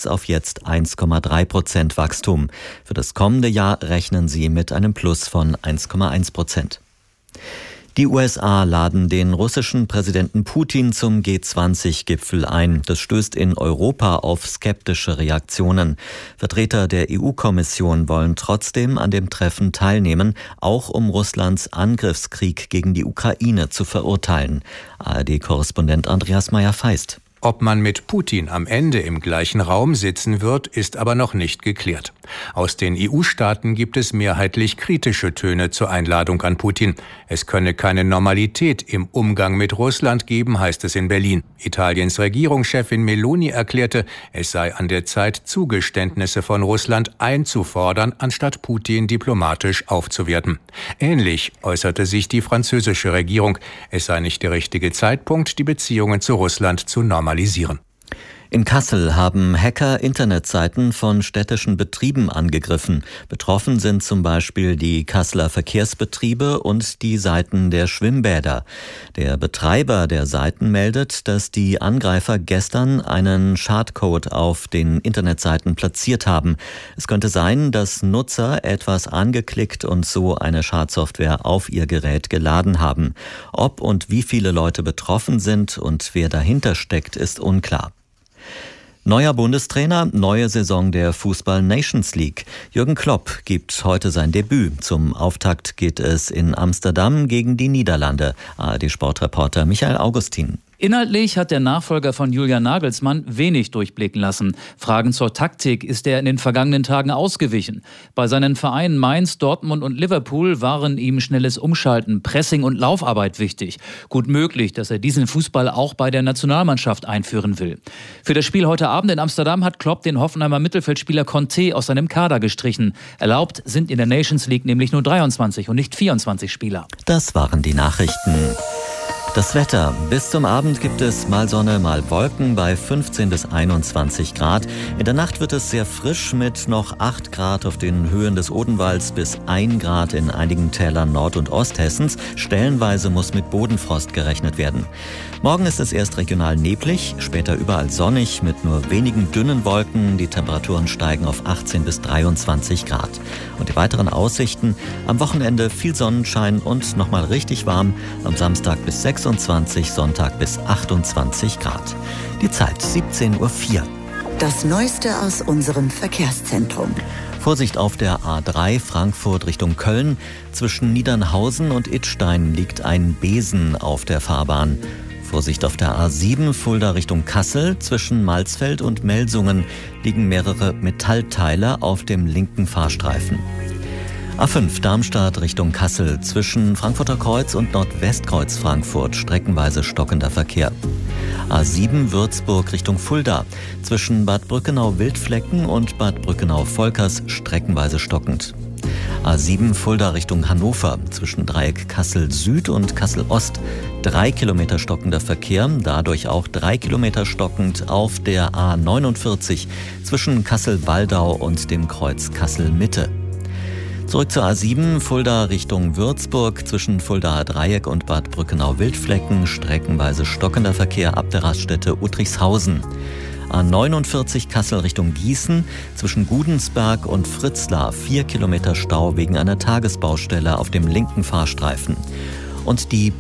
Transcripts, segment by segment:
6 auf jetzt 1,3% Wachstum. Für das kommende Jahr rechnen sie mit einem Plus von 1,1%. Die USA laden den russischen Präsidenten Putin zum G20-Gipfel ein. Das stößt in Europa auf skeptische Reaktionen. Vertreter der EU-Kommission wollen trotzdem an dem Treffen teilnehmen, auch um Russlands Angriffskrieg gegen die Ukraine zu verurteilen. ARD-Korrespondent Andreas Meyer-Feist. Ob man mit Putin am Ende im gleichen Raum sitzen wird, ist aber noch nicht geklärt. Aus den EU-Staaten gibt es mehrheitlich kritische Töne zur Einladung an Putin. Es könne keine Normalität im Umgang mit Russland geben, heißt es in Berlin. Italiens Regierungschefin Meloni erklärte, es sei an der Zeit, Zugeständnisse von Russland einzufordern, anstatt Putin diplomatisch aufzuwerten. Ähnlich äußerte sich die französische Regierung. Es sei nicht der richtige Zeitpunkt, die Beziehungen zu Russland zu normalisieren. In Kassel haben Hacker Internetseiten von städtischen Betrieben angegriffen. Betroffen sind zum Beispiel die Kasseler Verkehrsbetriebe und die Seiten der Schwimmbäder. Der Betreiber der Seiten meldet, dass die Angreifer gestern einen Schadcode auf den Internetseiten platziert haben. Es könnte sein, dass Nutzer etwas angeklickt und so eine Schadsoftware auf ihr Gerät geladen haben. Ob und wie viele Leute betroffen sind und wer dahinter steckt, ist unklar. Neuer Bundestrainer, neue Saison der Fußball-Nations League. Jürgen Klopp gibt heute sein Debüt. Zum Auftakt geht es in Amsterdam gegen die Niederlande. ARD-Sportreporter Michael Augustin. Inhaltlich hat der Nachfolger von Julian Nagelsmann wenig durchblicken lassen. Fragen zur Taktik ist er in den vergangenen Tagen ausgewichen. Bei seinen Vereinen Mainz, Dortmund und Liverpool waren ihm schnelles Umschalten, Pressing und Laufarbeit wichtig. Gut möglich, dass er diesen Fußball auch bei der Nationalmannschaft einführen will. Für das Spiel heute Abend in Amsterdam hat Klopp den Hoffenheimer Mittelfeldspieler Conte aus seinem Kader gestrichen. Erlaubt sind in der Nations League nämlich nur 23 und nicht 24 Spieler. Das waren die Nachrichten. Das Wetter. Bis zum Abend gibt es mal Sonne, mal Wolken bei 15 bis 21 Grad. In der Nacht wird es sehr frisch mit noch 8 Grad auf den Höhen des Odenwalds bis 1 Grad in einigen Tälern Nord- und Osthessens. Stellenweise muss mit Bodenfrost gerechnet werden. Morgen ist es erst regional neblig, später überall sonnig mit nur wenigen dünnen Wolken. Die Temperaturen steigen auf 18 bis 23 Grad. Und die weiteren Aussichten: am Wochenende viel Sonnenschein und nochmal richtig warm. Am Samstag bis 26, Sonntag bis 28 Grad. Die Zeit 17:04 Uhr. Das Neueste aus unserem Verkehrszentrum. Vorsicht auf der A3 Frankfurt Richtung Köln. Zwischen Niedernhausen und Idstein liegt ein Besen auf der Fahrbahn. Vorsicht auf der A7 Fulda Richtung Kassel. Zwischen Malsfeld und Melsungen liegen mehrere Metallteile auf dem linken Fahrstreifen. A5 Darmstadt Richtung Kassel. Zwischen Frankfurter Kreuz und Nordwestkreuz Frankfurt streckenweise stockender Verkehr. A7 Würzburg Richtung Fulda. Zwischen Bad Brückenau-Wildflecken und Bad Brückenau-Volkers streckenweise stockend. A7 Fulda Richtung Hannover. Zwischen Dreieck Kassel Süd und Kassel Ost 3 Kilometer stockender Verkehr. Dadurch auch 3 Kilometer stockend auf der A49 zwischen Kassel-Waldau und dem Kreuz Kassel Mitte. Zurück zur A7, Fulda Richtung Würzburg, zwischen Fuldaer Dreieck und Bad Brückenau-Wildflecken, streckenweise stockender Verkehr ab der Raststätte Uttrichshausen. A49 Kassel Richtung Gießen, zwischen Gudensberg und Fritzlar 4 Kilometer Stau wegen einer Tagesbaustelle auf dem linken Fahrstreifen. Und die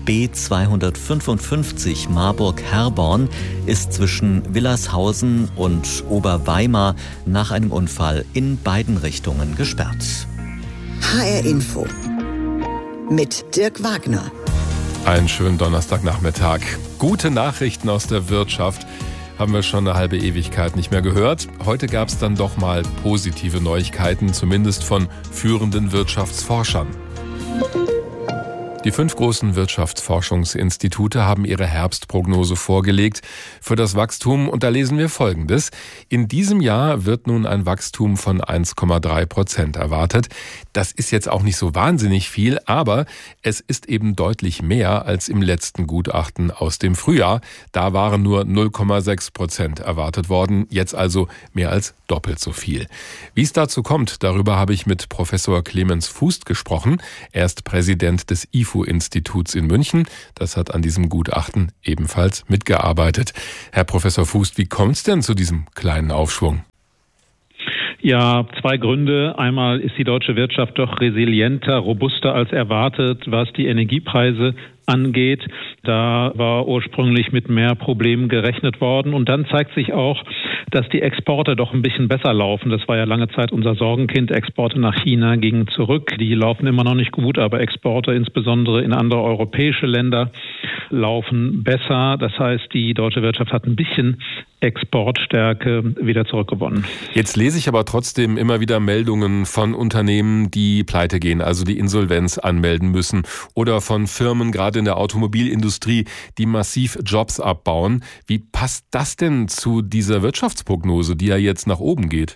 B255 Marburg-Herborn ist zwischen Willershausen und Oberweimar nach einem Unfall in beiden Richtungen gesperrt. HR Info mit Dirk Wagner. Einen schönen Donnerstagnachmittag. Gute Nachrichten aus der Wirtschaft haben wir schon eine halbe Ewigkeit nicht mehr gehört. Heute gab es dann doch mal positive Neuigkeiten, zumindest von führenden Wirtschaftsforschern. Die 5 großen Wirtschaftsforschungsinstitute haben ihre Herbstprognose vorgelegt für das Wachstum und da lesen wir Folgendes. In diesem Jahr wird nun ein Wachstum von 1,3% erwartet. Das ist jetzt auch nicht so wahnsinnig viel, aber es ist eben deutlich mehr als im letzten Gutachten aus dem Frühjahr. Da waren nur 0,6% erwartet worden, jetzt also mehr als doppelt so viel. Wie es dazu kommt, darüber habe ich mit Professor Clemens Fußt gesprochen. Er ist Präsident des IFO-Instituts in München. Das hat an diesem Gutachten ebenfalls mitgearbeitet. Herr Professor Fußt, wie kommt es denn zu diesem kleinen Aufschwung? Ja, zwei Gründe. Einmal ist die deutsche Wirtschaft doch resilienter, robuster als erwartet, was die Energiepreise angeht. Da war ursprünglich mit mehr Problemen gerechnet worden. Und dann zeigt sich auch, dass die Exporte doch ein bisschen besser laufen. Das war ja lange Zeit unser Sorgenkind. Exporte nach China gingen zurück. Die laufen immer noch nicht gut, aber Exporte insbesondere in andere europäische Länder laufen besser. Das heißt, die deutsche Wirtschaft hat ein bisschen Exportstärke wieder zurückgewonnen. Jetzt lese ich aber trotzdem immer wieder Meldungen von Unternehmen, die pleite gehen, also die Insolvenz anmelden müssen, oder von Firmen, gerade in der Automobilindustrie, die massiv Jobs abbauen. Wie passt das denn zu dieser Wirtschaftsprognose, die ja jetzt nach oben geht?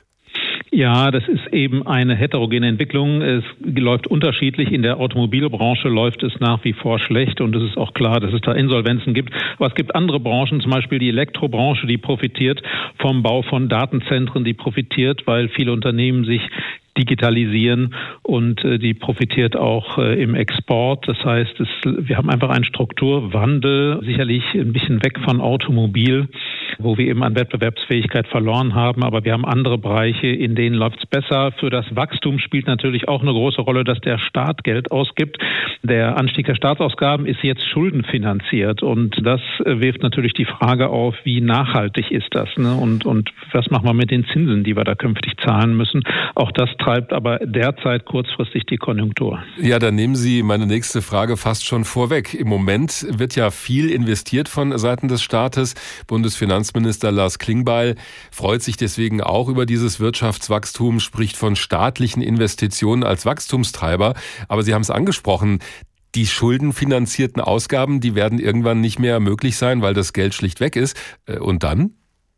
Ja, das ist eben eine heterogene Entwicklung. Es läuft unterschiedlich. In der Automobilbranche läuft es nach wie vor schlecht und es ist auch klar, dass es da Insolvenzen gibt. Aber es gibt andere Branchen, zum Beispiel die Elektrobranche, die profitiert vom Bau von Datenzentren, die profitiert, weil viele Unternehmen sich digitalisieren und die profitiert auch im Export. Das heißt, wir haben einfach einen Strukturwandel, sicherlich ein bisschen weg von Automobil, wo wir eben an Wettbewerbsfähigkeit verloren haben. Aber wir haben andere Bereiche, in denen läuft es besser. Für das Wachstum spielt natürlich auch eine große Rolle, dass der Staat Geld ausgibt. Der Anstieg der Staatsausgaben ist jetzt schuldenfinanziert und das wirft natürlich die Frage auf, wie nachhaltig ist das, ne? Und was machen wir mit den Zinsen, die wir da künftig zahlen müssen? Auch das treibt aber derzeit kurzfristig die Konjunktur. Ja, dann nehmen Sie meine nächste Frage fast schon vorweg. Im Moment wird ja viel investiert von Seiten des Staates. Bundesfinanzminister Lars Klingbeil freut sich deswegen auch über dieses Wirtschaftswachstum, spricht von staatlichen Investitionen als Wachstumstreiber. Aber Sie haben es angesprochen, die schuldenfinanzierten Ausgaben, die werden irgendwann nicht mehr möglich sein, weil das Geld schlicht weg ist. Und dann?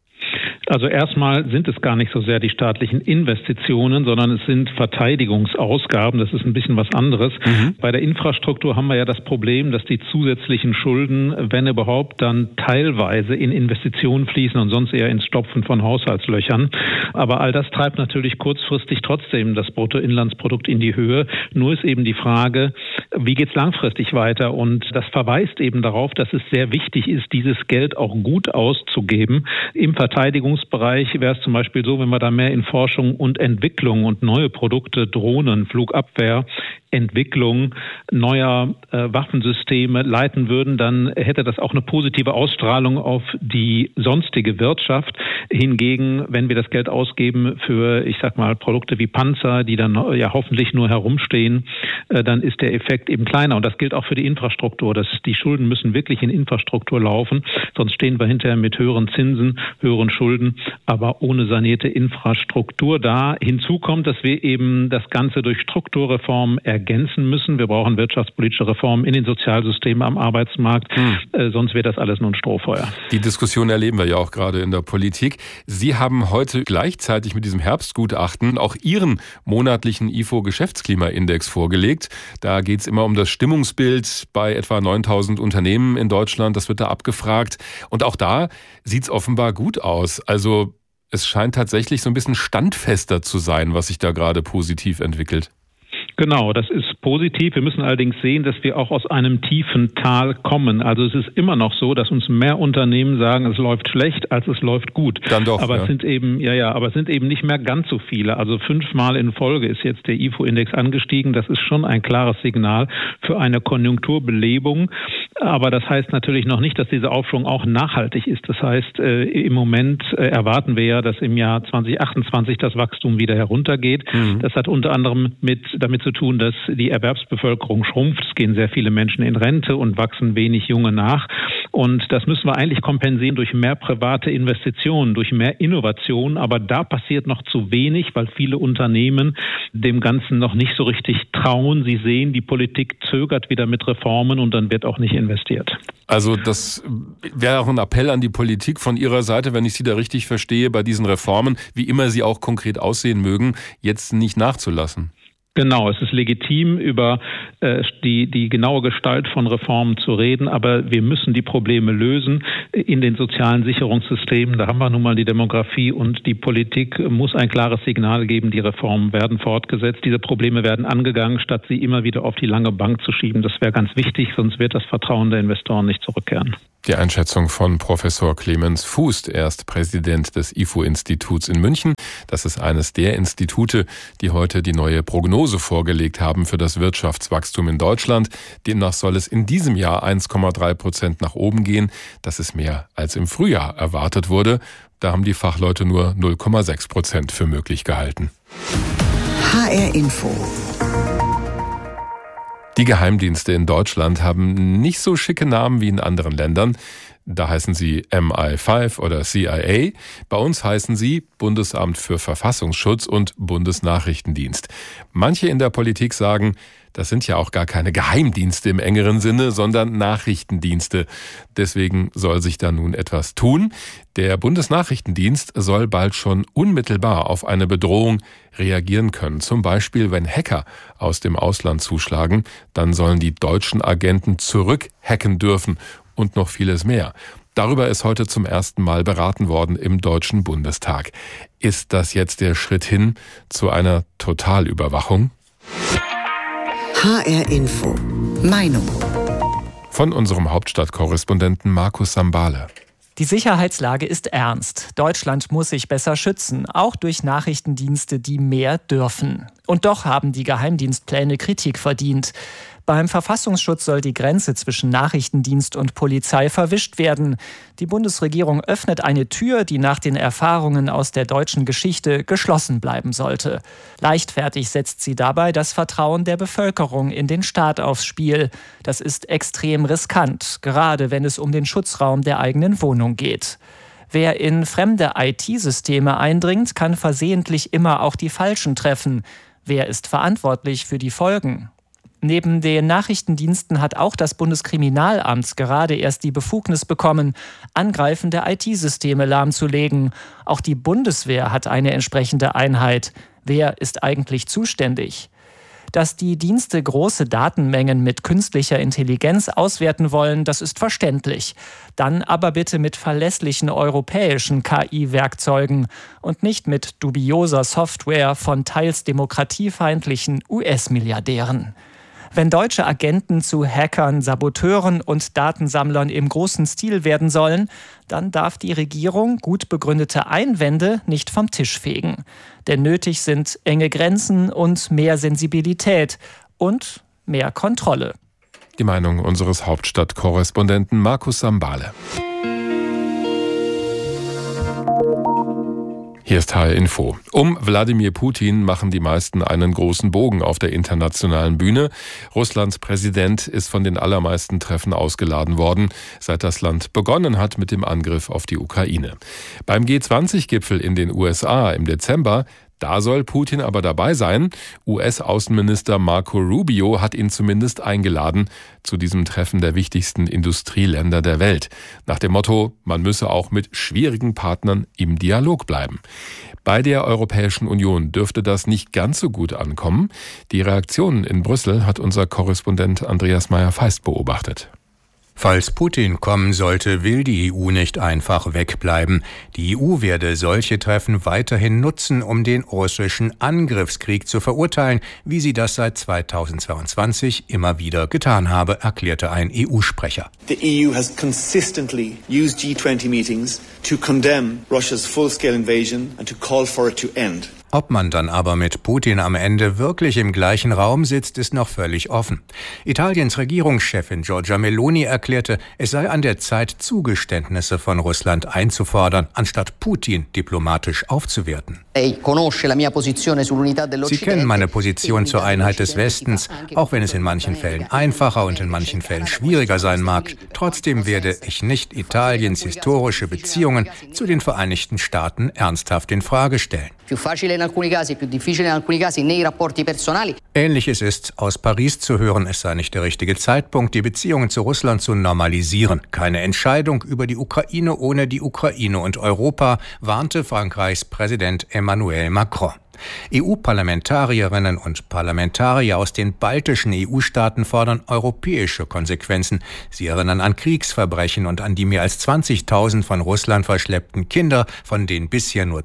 Also erstmal sind es gar nicht so sehr die staatlichen Investitionen, sondern es sind Verteidigungsausgaben. Das ist ein bisschen was anderes. Bei der Infrastruktur haben wir ja das Problem, dass die zusätzlichen Schulden, wenn überhaupt, dann teilweise in Investitionen fließen und sonst eher ins Stopfen von Haushaltslöchern. Aber all das treibt natürlich kurzfristig trotzdem das Bruttoinlandsprodukt in die Höhe. Nur ist eben die Frage, wie geht es langfristig weiter? Und das verweist eben darauf, dass es sehr wichtig ist, dieses Geld auch gut auszugeben. Im Verteidigungsbereich wäre es zum Beispiel so, wenn wir da mehr in Forschung und Entwicklung und neue Produkte, Drohnen, Flugabwehr, Entwicklung neuer Waffensysteme leiten würden, dann hätte das auch eine positive Ausstrahlung auf die sonstige Wirtschaft. Hingegen, wenn wir das Geld ausgeben für, ich sag mal, Produkte wie Panzer, die dann ja hoffentlich nur herumstehen, dann ist der Effekt eben kleiner. Und das gilt auch für die Infrastruktur. Die Schulden müssen wirklich in Infrastruktur laufen, sonst stehen wir hinterher mit höheren Zinsen, höheren Schulden, aber ohne sanierte Infrastruktur da. Hinzu kommt, dass wir eben das Ganze durch Strukturreformen ergänzen müssen. Wir brauchen wirtschaftspolitische Reformen in den Sozialsystemen am Arbeitsmarkt. Sonst wird das alles nur ein Strohfeuer. Die Diskussion erleben wir ja auch gerade in der Politik. Sie haben heute gleichzeitig mit diesem Herbstgutachten auch Ihren monatlichen IFO-Geschäftsklimaindex vorgelegt. Da geht es immer um das Stimmungsbild bei etwa 9.000 Unternehmen in Deutschland. Das wird da abgefragt. Und auch da sieht es offenbar gut aus. Also es scheint tatsächlich so ein bisschen standfester zu sein, was sich da gerade positiv entwickelt. Genau, das ist positiv. Wir müssen allerdings sehen, dass wir auch aus einem tiefen Tal kommen. Also es ist immer noch so, dass uns mehr Unternehmen sagen, es läuft schlecht, als es läuft gut. Dann doch, aber es sind eben, aber es sind eben nicht mehr ganz so viele. Also 5-mal in Folge ist jetzt der IFO-Index angestiegen. Das ist schon ein klares Signal für eine Konjunkturbelebung. Aber das heißt natürlich noch nicht, dass dieser Aufschwung auch nachhaltig ist. Das heißt, im Moment erwarten wir ja, dass im Jahr 2028 das Wachstum wieder heruntergeht. Das hat unter anderem damit zu tun, dass die Erwerbsbevölkerung schrumpft. Es gehen sehr viele Menschen in Rente und wachsen wenig Junge nach. Und das müssen wir eigentlich kompensieren durch mehr private Investitionen, durch mehr Innovation. Aber da passiert noch zu wenig, weil viele Unternehmen dem Ganzen noch nicht so richtig trauen. Sie sehen, die Politik zögert wieder mit Reformen und dann wird auch nicht investiert. Also das wäre auch ein Appell an die Politik von Ihrer Seite, wenn ich Sie da richtig verstehe, bei diesen Reformen, wie immer sie auch konkret aussehen mögen, jetzt nicht nachzulassen. Genau, es ist legitim, über die genaue Gestalt von Reformen zu reden, aber wir müssen die Probleme lösen in den sozialen Sicherungssystemen. Da haben wir nun mal die Demografie und die Politik muss ein klares Signal geben, die Reformen werden fortgesetzt. Diese Probleme werden angegangen, statt sie immer wieder auf die lange Bank zu schieben. Das wäre ganz wichtig, sonst wird das Vertrauen der Investoren nicht zurückkehren. Die Einschätzung von Professor Clemens Fußt. Er ist Präsident des IFO-Instituts in München. Das ist eines der Institute, die heute die neue Prognose vorgelegt haben für das Wirtschaftswachstum in Deutschland. Demnach soll es in diesem Jahr 1,3% nach oben gehen. Das ist mehr als im Frühjahr erwartet wurde. Da haben die Fachleute nur 0,6% für möglich gehalten. HR Info. Die Geheimdienste in Deutschland haben nicht so schicke Namen wie in anderen Ländern. Da heißen sie MI5 oder CIA. Bei uns heißen sie Bundesamt für Verfassungsschutz und Bundesnachrichtendienst. Manche in der Politik sagen, das sind ja auch gar keine Geheimdienste im engeren Sinne, sondern Nachrichtendienste. Deswegen soll sich da nun etwas tun. Der Bundesnachrichtendienst soll bald schon unmittelbar auf eine Bedrohung reagieren können. Zum Beispiel, wenn Hacker aus dem Ausland zuschlagen, dann sollen die deutschen Agenten zurückhacken dürfen und noch vieles mehr. Darüber ist heute zum ersten Mal beraten worden im Deutschen Bundestag. Ist das jetzt der Schritt hin zu einer Totalüberwachung? HR Info. Meinung. Von unserem Hauptstadtkorrespondenten Markus Sambale. Die Sicherheitslage ist ernst. Deutschland muss sich besser schützen, auch durch Nachrichtendienste, die mehr dürfen. Und doch haben die Geheimdienstpläne Kritik verdient. Beim Verfassungsschutz soll die Grenze zwischen Nachrichtendienst und Polizei verwischt werden. Die Bundesregierung öffnet eine Tür, die nach den Erfahrungen aus der deutschen Geschichte geschlossen bleiben sollte. Leichtfertig setzt sie dabei das Vertrauen der Bevölkerung in den Staat aufs Spiel. Das ist extrem riskant, gerade wenn es um den Schutzraum der eigenen Wohnung geht. Wer in fremde IT-Systeme eindringt, kann versehentlich immer auch die Falschen treffen. Wer ist verantwortlich für die Folgen? Neben den Nachrichtendiensten hat auch das Bundeskriminalamt gerade erst die Befugnis bekommen, angreifende IT-Systeme lahmzulegen. Auch die Bundeswehr hat eine entsprechende Einheit. Wer ist eigentlich zuständig? Dass die Dienste große Datenmengen mit künstlicher Intelligenz auswerten wollen, das ist verständlich. Dann aber bitte mit verlässlichen europäischen KI-Werkzeugen und nicht mit dubioser Software von teils demokratiefeindlichen US-Milliardären. Wenn deutsche Agenten zu Hackern, Saboteuren und Datensammlern im großen Stil werden sollen, dann darf die Regierung gut begründete Einwände nicht vom Tisch fegen. Denn nötig sind enge Grenzen und mehr Sensibilität und mehr Kontrolle. Die Meinung unseres Hauptstadtkorrespondenten Markus Sambale. Hier ist HR Info. Um Wladimir Putin machen die meisten einen großen Bogen auf der internationalen Bühne. Russlands Präsident ist von den allermeisten Treffen ausgeladen worden, seit das Land begonnen hat mit dem Angriff auf die Ukraine. Beim G20-Gipfel in den USA im Dezember, da soll Putin aber dabei sein. US-Außenminister Marco Rubio hat ihn zumindest eingeladen zu diesem Treffen der wichtigsten Industrieländer der Welt. Nach dem Motto, man müsse auch mit schwierigen Partnern im Dialog bleiben. Bei der Europäischen Union dürfte das nicht ganz so gut ankommen. Die Reaktionen in Brüssel hat unser Korrespondent Andreas Meyer-Feist beobachtet. Falls Putin kommen sollte, will die EU nicht einfach wegbleiben. Die EU werde solche Treffen weiterhin nutzen, um den russischen Angriffskrieg zu verurteilen, wie sie das seit 2022 immer wieder getan habe, erklärte ein EU-Sprecher. The EU has consistently used G20 meetings to condemn Russia's full-scale invasion and to call for it to end. Ob man dann aber mit Putin am Ende wirklich im gleichen Raum sitzt, ist noch völlig offen. Italiens Regierungschefin Giorgia Meloni erklärte, es sei an der Zeit, Zugeständnisse von Russland einzufordern, anstatt Putin diplomatisch aufzuwerten. Sie kennen meine Position zur Einheit des Westens, auch wenn es in manchen Fällen einfacher und in manchen Fällen schwieriger sein mag. Trotzdem werde ich nicht Italiens historische Beziehungen zu den Vereinigten Staaten ernsthaft in Frage stellen. Ähnliches ist aus Paris zu hören, es sei nicht der richtige Zeitpunkt, die Beziehungen zu Russland zu normalisieren. Keine Entscheidung über die Ukraine ohne die Ukraine und Europa, warnte Frankreichs Präsident Emmanuel Macron. EU-Parlamentarierinnen und Parlamentarier aus den baltischen EU-Staaten fordern europäische Konsequenzen. Sie erinnern an Kriegsverbrechen und an die mehr als 20.000 von Russland verschleppten Kinder, von denen bisher nur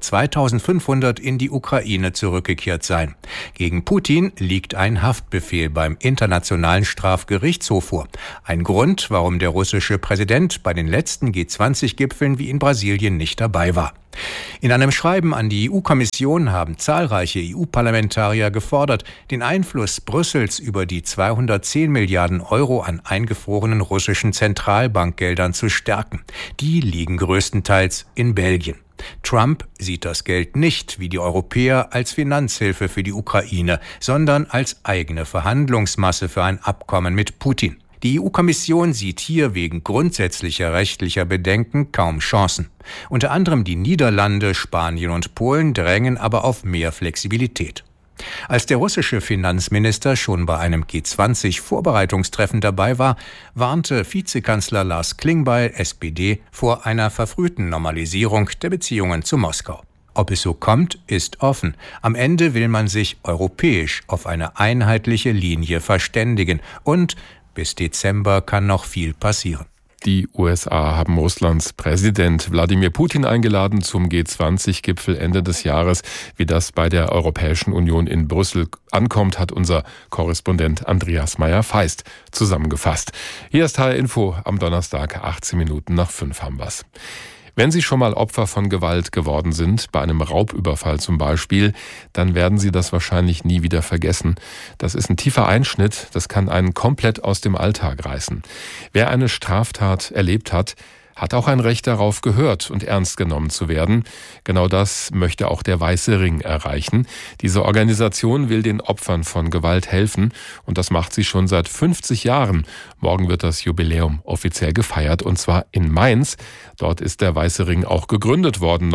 2.500 in die Ukraine zurückgekehrt seien. Gegen Putin liegt ein Haftbefehl beim Internationalen Strafgerichtshof vor. Ein Grund, warum der russische Präsident bei den letzten G20-Gipfeln wie in Brasilien nicht dabei war. In einem Schreiben an die EU-Kommission haben zahlreiche EU-Parlamentarier gefordert, den Einfluss Brüssels über die 210 Milliarden Euro an eingefrorenen russischen Zentralbankgeldern zu stärken. Die liegen größtenteils in Belgien. Trump sieht das Geld nicht, wie die Europäer, als Finanzhilfe für die Ukraine, sondern als eigene Verhandlungsmasse für ein Abkommen mit Putin. Die EU-Kommission sieht hier wegen grundsätzlicher rechtlicher Bedenken kaum Chancen. Unter anderem die Niederlande, Spanien und Polen drängen aber auf mehr Flexibilität. Als der russische Finanzminister schon bei einem G20-Vorbereitungstreffen dabei war, warnte Vizekanzler Lars Klingbeil, SPD, vor einer verfrühten Normalisierung der Beziehungen zu Moskau. Ob es so kommt, ist offen. Am Ende will man sich europäisch auf eine einheitliche Linie verständigen und bis Dezember kann noch viel passieren. Die USA haben Russlands Präsident Wladimir Putin eingeladen zum G20-Gipfel Ende des Jahres. Wie das bei der Europäischen Union in Brüssel ankommt, hat unser Korrespondent Andreas Meyer-Feist zusammengefasst. Hier ist HR Info am Donnerstag, 18 Minuten nach 5 haben wir's. Wenn Sie schon mal Opfer von Gewalt geworden sind, bei einem Raubüberfall zum Beispiel, dann werden Sie das wahrscheinlich nie wieder vergessen. Das ist ein tiefer Einschnitt, das kann einen komplett aus dem Alltag reißen. Wer eine Straftat erlebt hat, hat auch ein Recht darauf, gehört und ernst genommen zu werden. Genau das möchte auch der Weiße Ring erreichen. Diese Organisation will den Opfern von Gewalt helfen und das macht sie schon seit 50 Jahren. Morgen wird das Jubiläum offiziell gefeiert und zwar in Mainz. Dort ist der Weiße Ring auch gegründet worden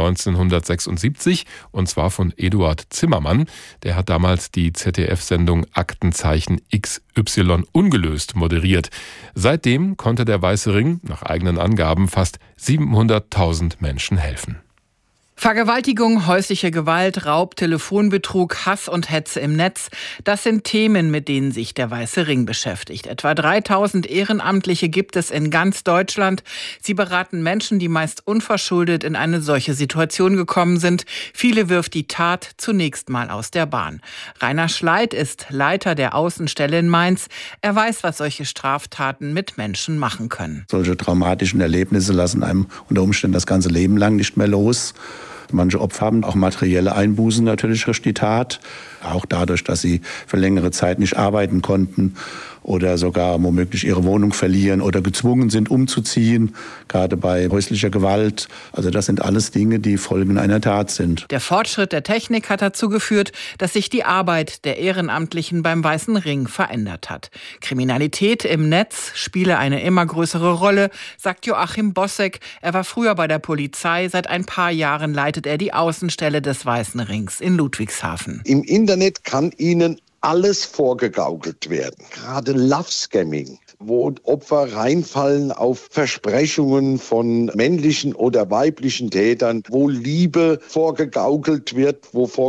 1976 und zwar von Eduard Zimmermann. Der hat damals die ZDF-Sendung Aktenzeichen XY ungelöst moderiert. Seitdem konnte der Weiße Ring nach eigenen Angaben fast 700.000 Menschen helfen. Vergewaltigung, häusliche Gewalt, Raub, Telefonbetrug, Hass und Hetze im Netz, das sind Themen, mit denen sich der Weiße Ring beschäftigt. Etwa 3.000 Ehrenamtliche gibt es in ganz Deutschland. Sie beraten Menschen, die meist unverschuldet in eine solche Situation gekommen sind. Viele wirft die Tat zunächst mal aus der Bahn. Rainer Schleit ist Leiter der Außenstelle in Mainz. Er weiß, was solche Straftaten mit Menschen machen können. Solche traumatischen Erlebnisse lassen einem unter Umständen das ganze Leben lang nicht mehr los. Manche Opfer haben auch materielle Einbußen natürlich durch die Tat, auch dadurch, dass sie für längere Zeit nicht arbeiten konnten oder sogar womöglich ihre Wohnung verlieren oder gezwungen sind, umzuziehen, gerade bei häuslicher Gewalt. Also das sind alles Dinge, die Folgen einer Tat sind. Der Fortschritt der Technik hat dazu geführt, dass sich die Arbeit der Ehrenamtlichen beim Weißen Ring verändert hat. Kriminalität im Netz spiele eine immer größere Rolle, sagt Joachim Bossek. Er war früher bei der Polizei, seit ein paar Jahren leitet er die Außenstelle des Weißen Rings in Ludwigshafen. Im Internet kann Ihnen alles vorgegaukelt werden. Gerade Love-Scamming, wo Opfer reinfallen auf Versprechungen von männlichen oder weiblichen Tätern, wo Liebe vorgegaukelt wird,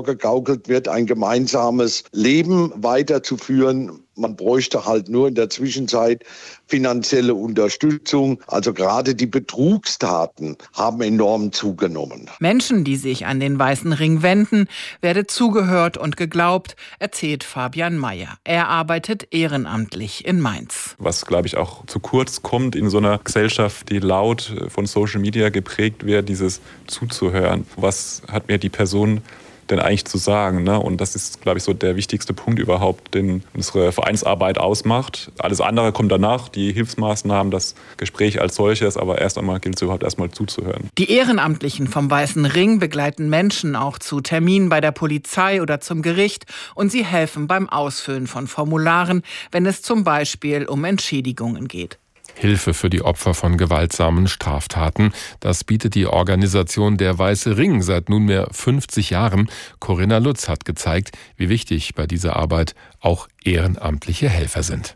ein gemeinsames Leben weiterzuführen. Man bräuchte halt nur in der Zwischenzeit finanzielle Unterstützung. Also gerade die Betrugstaten haben enorm zugenommen. Menschen, die sich an den Weißen Ring wenden, werde zugehört und geglaubt, erzählt Fabian Mayer. Er arbeitet ehrenamtlich in Mainz. Was, glaube ich, auch zu kurz kommt in so einer Gesellschaft, die laut von Social Media geprägt wird, dieses zuzuhören. Was hat mir die Person denn eigentlich zu sagen? Ne? Und das ist, glaube ich, so der wichtigste Punkt überhaupt, den unsere Vereinsarbeit ausmacht. Alles andere kommt danach, die Hilfsmaßnahmen, das Gespräch als solches, aber erst einmal gilt es überhaupt erstmal zuzuhören. Die Ehrenamtlichen vom Weißen Ring begleiten Menschen auch zu Terminen bei der Polizei oder zum Gericht und sie helfen beim Ausfüllen von Formularen, wenn es zum Beispiel um Entschädigungen geht. Hilfe für die Opfer von gewaltsamen Straftaten. Das bietet die Organisation Der Weiße Ring seit nunmehr 50 Jahren. Corinna Lutz hat gezeigt, wie wichtig bei dieser Arbeit auch ehrenamtliche Helfer sind.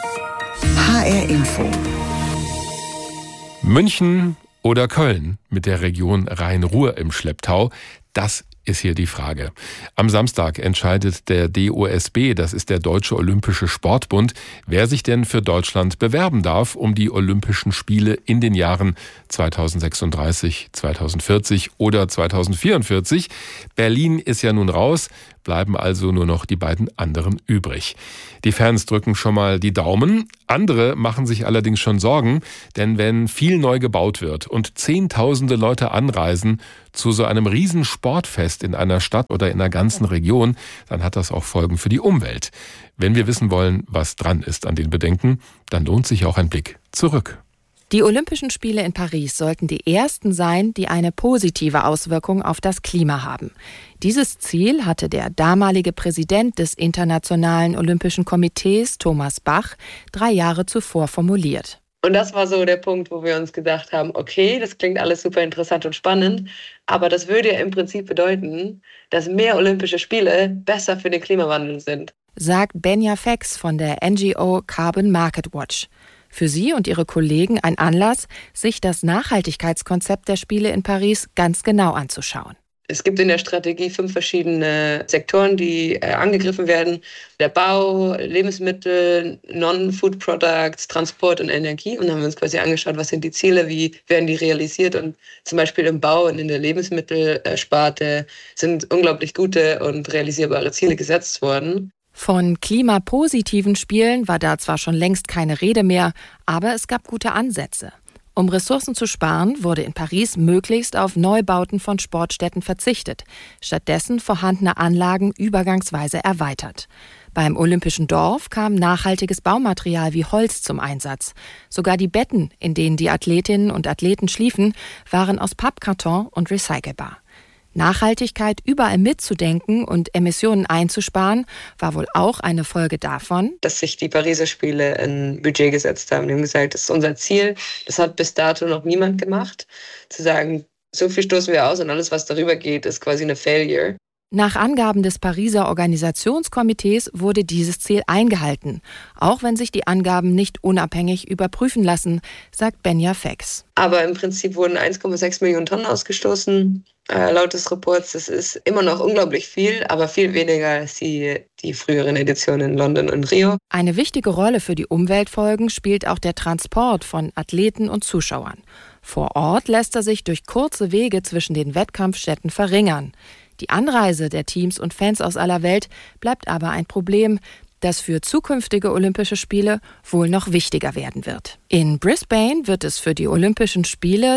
HR Info. München oder Köln mit der Region Rhein-Ruhr im Schlepptau. Das ist hier die Frage. Am Samstag entscheidet der DOSB, das ist der Deutsche Olympische Sportbund, wer sich denn für Deutschland bewerben darf um die Olympischen Spiele in den Jahren 2036, 2040 oder 2044. Berlin ist ja nun raus, bleiben also nur noch die beiden anderen übrig. Die Fans drücken schon mal die Daumen. Andere machen sich allerdings schon Sorgen, denn wenn viel neu gebaut wird und Zehntausende Leute anreisen zu so einem riesen Sportfest in einer Stadt oder in einer ganzen Region, dann hat das auch Folgen für die Umwelt. Wenn wir wissen wollen, was dran ist an den Bedenken, dann lohnt sich auch ein Blick zurück. Die Olympischen Spiele in Paris sollten die ersten sein, die eine positive Auswirkung auf das Klima haben. Dieses Ziel hatte der damalige Präsident des Internationalen Olympischen Komitees, Thomas Bach, 3 Jahre zuvor formuliert. Und das war so der Punkt, wo wir uns gedacht haben, okay, das klingt alles super interessant und spannend, aber das würde ja im Prinzip bedeuten, dass mehr Olympische Spiele besser für den Klimawandel sind. Sagt Benja Fex von der NGO Carbon Market Watch. Für sie und ihre Kollegen ein Anlass, sich das Nachhaltigkeitskonzept der Spiele in Paris ganz genau anzuschauen. Es gibt in der Strategie 5 verschiedene Sektoren, die angegriffen werden. Der Bau, Lebensmittel, Non-Food Products, Transport und Energie. Und dann haben wir uns quasi angeschaut, was sind die Ziele, wie werden die realisiert. Und zum Beispiel im Bau und in der Lebensmittelsparte sind unglaublich gute und realisierbare Ziele gesetzt worden. Von klimapositiven Spielen war da zwar schon längst keine Rede mehr, aber es gab gute Ansätze. Um Ressourcen zu sparen, wurde in Paris möglichst auf Neubauten von Sportstätten verzichtet, stattdessen vorhandene Anlagen übergangsweise erweitert. Beim Olympischen Dorf kam nachhaltiges Baumaterial wie Holz zum Einsatz. Sogar die Betten, in denen die Athletinnen und Athleten schliefen, waren aus Pappkarton und recycelbar. Nachhaltigkeit überall mitzudenken und Emissionen einzusparen, war wohl auch eine Folge davon, dass sich die Pariser Spiele ein Budget gesetzt haben. Die haben gesagt, das ist unser Ziel. Das hat bis dato noch niemand gemacht. Zu sagen, so viel stoßen wir aus und alles, was darüber geht, ist quasi eine Failure. Nach Angaben des Pariser Organisationskomitees wurde dieses Ziel eingehalten, auch wenn sich die Angaben nicht unabhängig überprüfen lassen, sagt Benja Fex. Aber im Prinzip wurden 1,6 Millionen Tonnen ausgestoßen, laut des Reports. Das ist immer noch unglaublich viel, aber viel weniger als die früheren Editionen in London und Rio. Eine wichtige Rolle für die Umweltfolgen spielt auch der Transport von Athleten und Zuschauern. Vor Ort lässt er sich durch kurze Wege zwischen den Wettkampfstätten verringern. Die Anreise der Teams und Fans aus aller Welt bleibt aber ein Problem, das für zukünftige Olympische Spiele wohl noch wichtiger werden wird. In Brisbane wird es für die Olympischen Spiele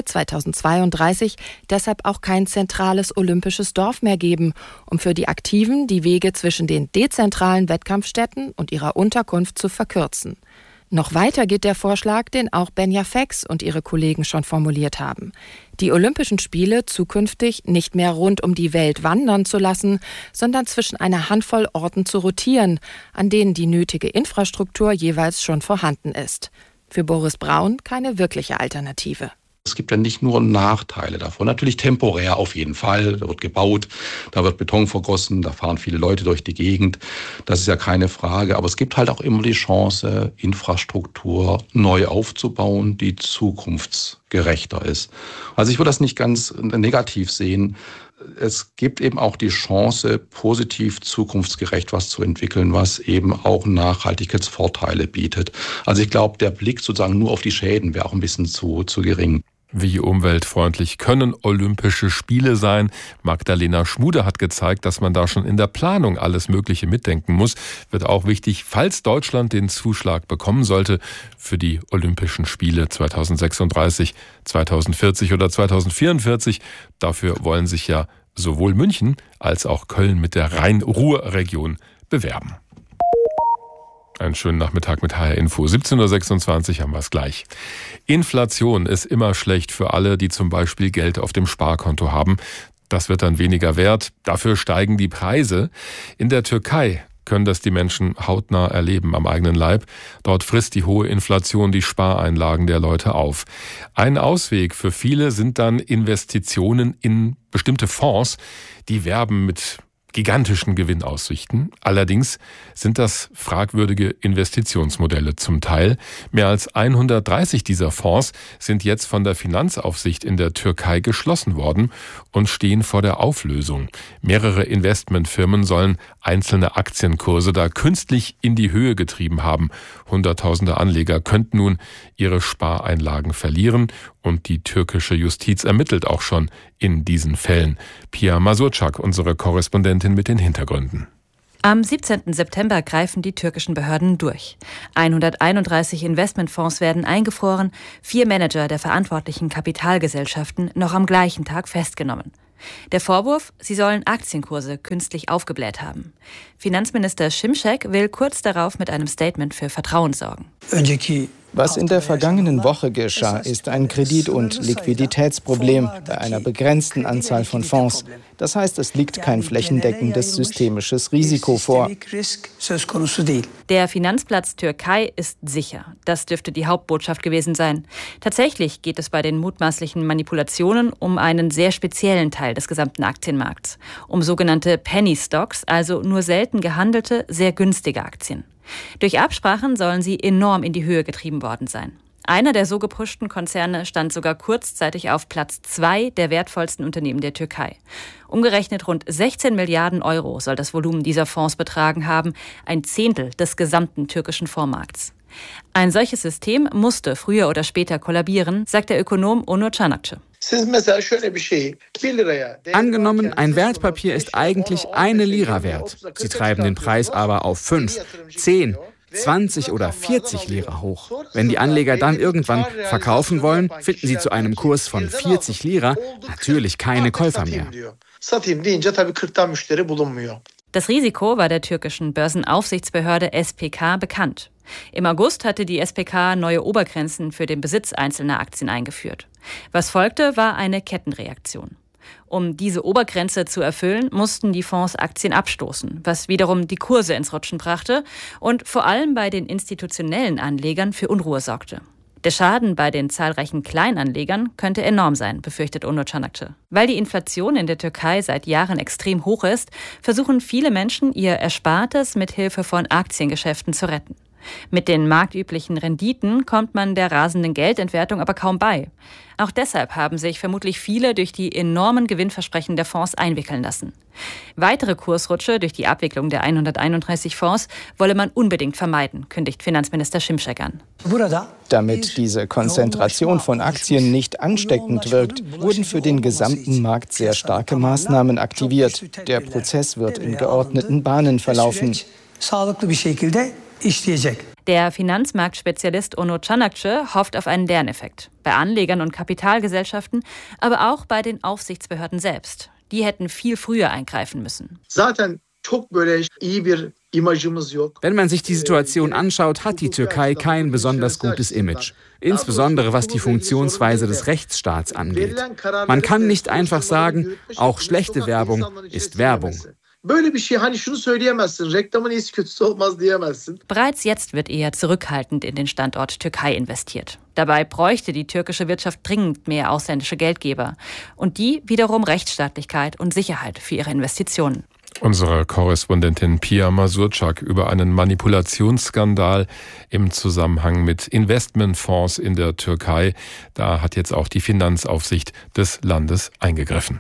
2032 deshalb auch kein zentrales olympisches Dorf mehr geben, um für die Aktiven die Wege zwischen den dezentralen Wettkampfstätten und ihrer Unterkunft zu verkürzen. Noch weiter geht der Vorschlag, den auch Benja Fex und ihre Kollegen schon formuliert haben. Die Olympischen Spiele zukünftig nicht mehr rund um die Welt wandern zu lassen, sondern zwischen einer Handvoll Orten zu rotieren, an denen die nötige Infrastruktur jeweils schon vorhanden ist. Für Boris Braun keine wirkliche Alternative. Es gibt ja nicht nur Nachteile davon, natürlich temporär auf jeden Fall. Da wird gebaut, da wird Beton vergossen, da fahren viele Leute durch die Gegend. Das ist ja keine Frage. Aber es gibt halt auch immer die Chance, Infrastruktur neu aufzubauen, die zukunftsgerechter ist. Also ich würde das nicht ganz negativ sehen. Es gibt eben auch die Chance, positiv zukunftsgerecht was zu entwickeln, was eben auch Nachhaltigkeitsvorteile bietet. Also ich glaube, der Blick sozusagen nur auf die Schäden wäre auch ein bisschen zu gering. Wie umweltfreundlich können Olympische Spiele sein? Magdalena Schmude hat gezeigt, dass man da schon in der Planung alles Mögliche mitdenken muss. Wird auch wichtig, falls Deutschland den Zuschlag bekommen sollte für die Olympischen Spiele 2036, 2040 oder 2044. Dafür wollen sich ja sowohl München als auch Köln mit der Rhein-Ruhr-Region bewerben. Einen schönen Nachmittag mit HR Info. 17.26 Uhr haben wir es gleich. Inflation ist immer schlecht für alle, die zum Beispiel Geld auf dem Sparkonto haben. Das wird dann weniger wert. Dafür steigen die Preise. In der Türkei können das die Menschen hautnah erleben am eigenen Leib. Dort frisst die hohe Inflation die Spareinlagen der Leute auf. Ein Ausweg für viele sind dann Investitionen in bestimmte Fonds, die werben mit gigantischen Gewinnaussichten. Allerdings sind das fragwürdige Investitionsmodelle zum Teil. Mehr als 130 dieser Fonds sind jetzt von der Finanzaufsicht in der Türkei geschlossen worden und stehen vor der Auflösung. Mehrere Investmentfirmen sollen einzelne Aktienkurse da künstlich in die Höhe getrieben haben. Hunderttausende Anleger könnten nun ihre Spareinlagen verlieren und die türkische Justiz ermittelt auch schon in diesen Fällen. Pia Mazurczak, unsere Korrespondentin mit den Hintergründen. Am 17. September greifen die türkischen Behörden durch. 131 Investmentfonds werden eingefroren, 4 Manager der verantwortlichen Kapitalgesellschaften noch am gleichen Tag festgenommen. Der Vorwurf, sie sollen Aktienkurse künstlich aufgebläht haben. Finanzminister Şimşek will kurz darauf mit einem Statement für Vertrauen sorgen. Was in der vergangenen Woche geschah, ist ein Kredit- und Liquiditätsproblem bei einer begrenzten Anzahl von Fonds. Das heißt, es liegt kein flächendeckendes systemisches Risiko vor. Der Finanzplatz Türkei ist sicher. Das dürfte die Hauptbotschaft gewesen sein. Tatsächlich geht es bei den mutmaßlichen Manipulationen um einen sehr speziellen Teil des gesamten Aktienmarkts. Um sogenannte Penny Stocks, also nur selten gehandelte, sehr günstige Aktien. Durch Absprachen sollen sie enorm in die Höhe getrieben worden sein. Einer der so gepushten Konzerne stand sogar kurzzeitig auf Platz 2 der wertvollsten Unternehmen der Türkei. Umgerechnet rund 16 Milliarden Euro soll das Volumen dieser Fonds betragen haben, ein Zehntel des gesamten türkischen Fondsmarkts. Ein solches System musste früher oder später kollabieren, sagt der Ökonom Onur Çanakçı. Angenommen, ein Wertpapier ist eigentlich 1 Lira wert. Sie treiben den Preis aber auf 5, 10, 20 oder 40 Lira hoch. Wenn die Anleger dann irgendwann verkaufen wollen, finden sie zu einem Kurs von 40 Lira natürlich keine Käufer mehr. Das Risiko war der türkischen Börsenaufsichtsbehörde SPK bekannt. Im August hatte die SPK neue Obergrenzen für den Besitz einzelner Aktien eingeführt. Was folgte, war eine Kettenreaktion. Um diese Obergrenze zu erfüllen, mussten die Fonds Aktien abstoßen, was wiederum die Kurse ins Rutschen brachte und vor allem bei den institutionellen Anlegern für Unruhe sorgte. Der Schaden bei den zahlreichen Kleinanlegern könnte enorm sein, befürchtet Onur Çanakçı. Weil die Inflation in der Türkei seit Jahren extrem hoch ist, versuchen viele Menschen, ihr Erspartes mit Hilfe von Aktiengeschäften zu retten. Mit den marktüblichen Renditen kommt man der rasenden Geldentwertung aber kaum bei. Auch deshalb haben sich vermutlich viele durch die enormen Gewinnversprechen der Fonds einwickeln lassen. Weitere Kursrutsche durch die Abwicklung der 131 Fonds wolle man unbedingt vermeiden, kündigt Finanzminister Şimşek an. Damit diese Konzentration von Aktien nicht ansteckend wirkt, wurden für den gesamten Markt sehr starke Maßnahmen aktiviert. Der Prozess wird in geordneten Bahnen verlaufen. Der Finanzmarktspezialist Onur Çanakçı hofft auf einen Lerneffekt. Bei Anlegern und Kapitalgesellschaften, aber auch bei den Aufsichtsbehörden selbst. Die hätten viel früher eingreifen müssen. Wenn man sich die Situation anschaut, hat die Türkei kein besonders gutes Image. Insbesondere was die Funktionsweise des Rechtsstaats angeht. Man kann nicht einfach sagen, auch schlechte Werbung ist Werbung. Bereits jetzt wird eher zurückhaltend in den Standort Türkei investiert. Dabei bräuchte die türkische Wirtschaft dringend mehr ausländische Geldgeber. Und die wiederum Rechtsstaatlichkeit und Sicherheit für ihre Investitionen. Unsere Korrespondentin Pia Mazurczak über einen Manipulationsskandal im Zusammenhang mit Investmentfonds in der Türkei. Da hat jetzt auch die Finanzaufsicht des Landes eingegriffen.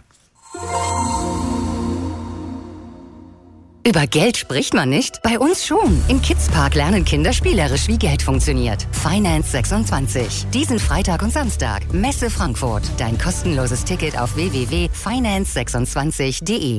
Über Geld spricht man nicht? Bei uns schon. Im Kidspark lernen Kinder spielerisch, wie Geld funktioniert. Finance 26. Diesen Freitag und Samstag. Messe Frankfurt. Dein kostenloses Ticket auf www.finance26.de.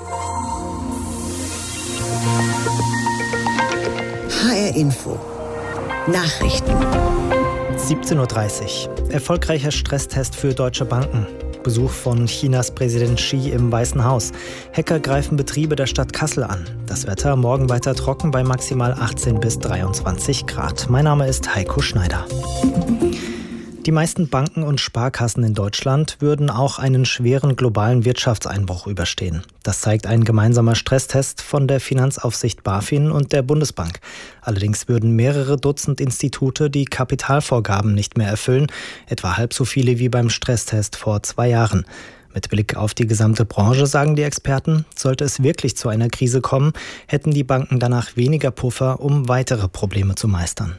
HR Info. Nachrichten. 17:30 Uhr. Erfolgreicher Stresstest für deutsche Banken. Besuch von Chinas Präsident Xi im Weißen Haus. Hacker greifen Betriebe der Stadt Kassel an. Das Wetter morgen weiter trocken bei maximal 18 bis 23 Grad. Mein Name ist Heiko Schneider. Die meisten Banken und Sparkassen in Deutschland würden auch einen schweren globalen Wirtschaftseinbruch überstehen. Das zeigt ein gemeinsamer Stresstest von der Finanzaufsicht BaFin und der Bundesbank. Allerdings würden mehrere Dutzend Institute die Kapitalvorgaben nicht mehr erfüllen, etwa halb so viele wie beim Stresstest vor 2 Jahren. Mit Blick auf die gesamte Branche sagen die Experten, sollte es wirklich zu einer Krise kommen, hätten die Banken danach weniger Puffer, um weitere Probleme zu meistern.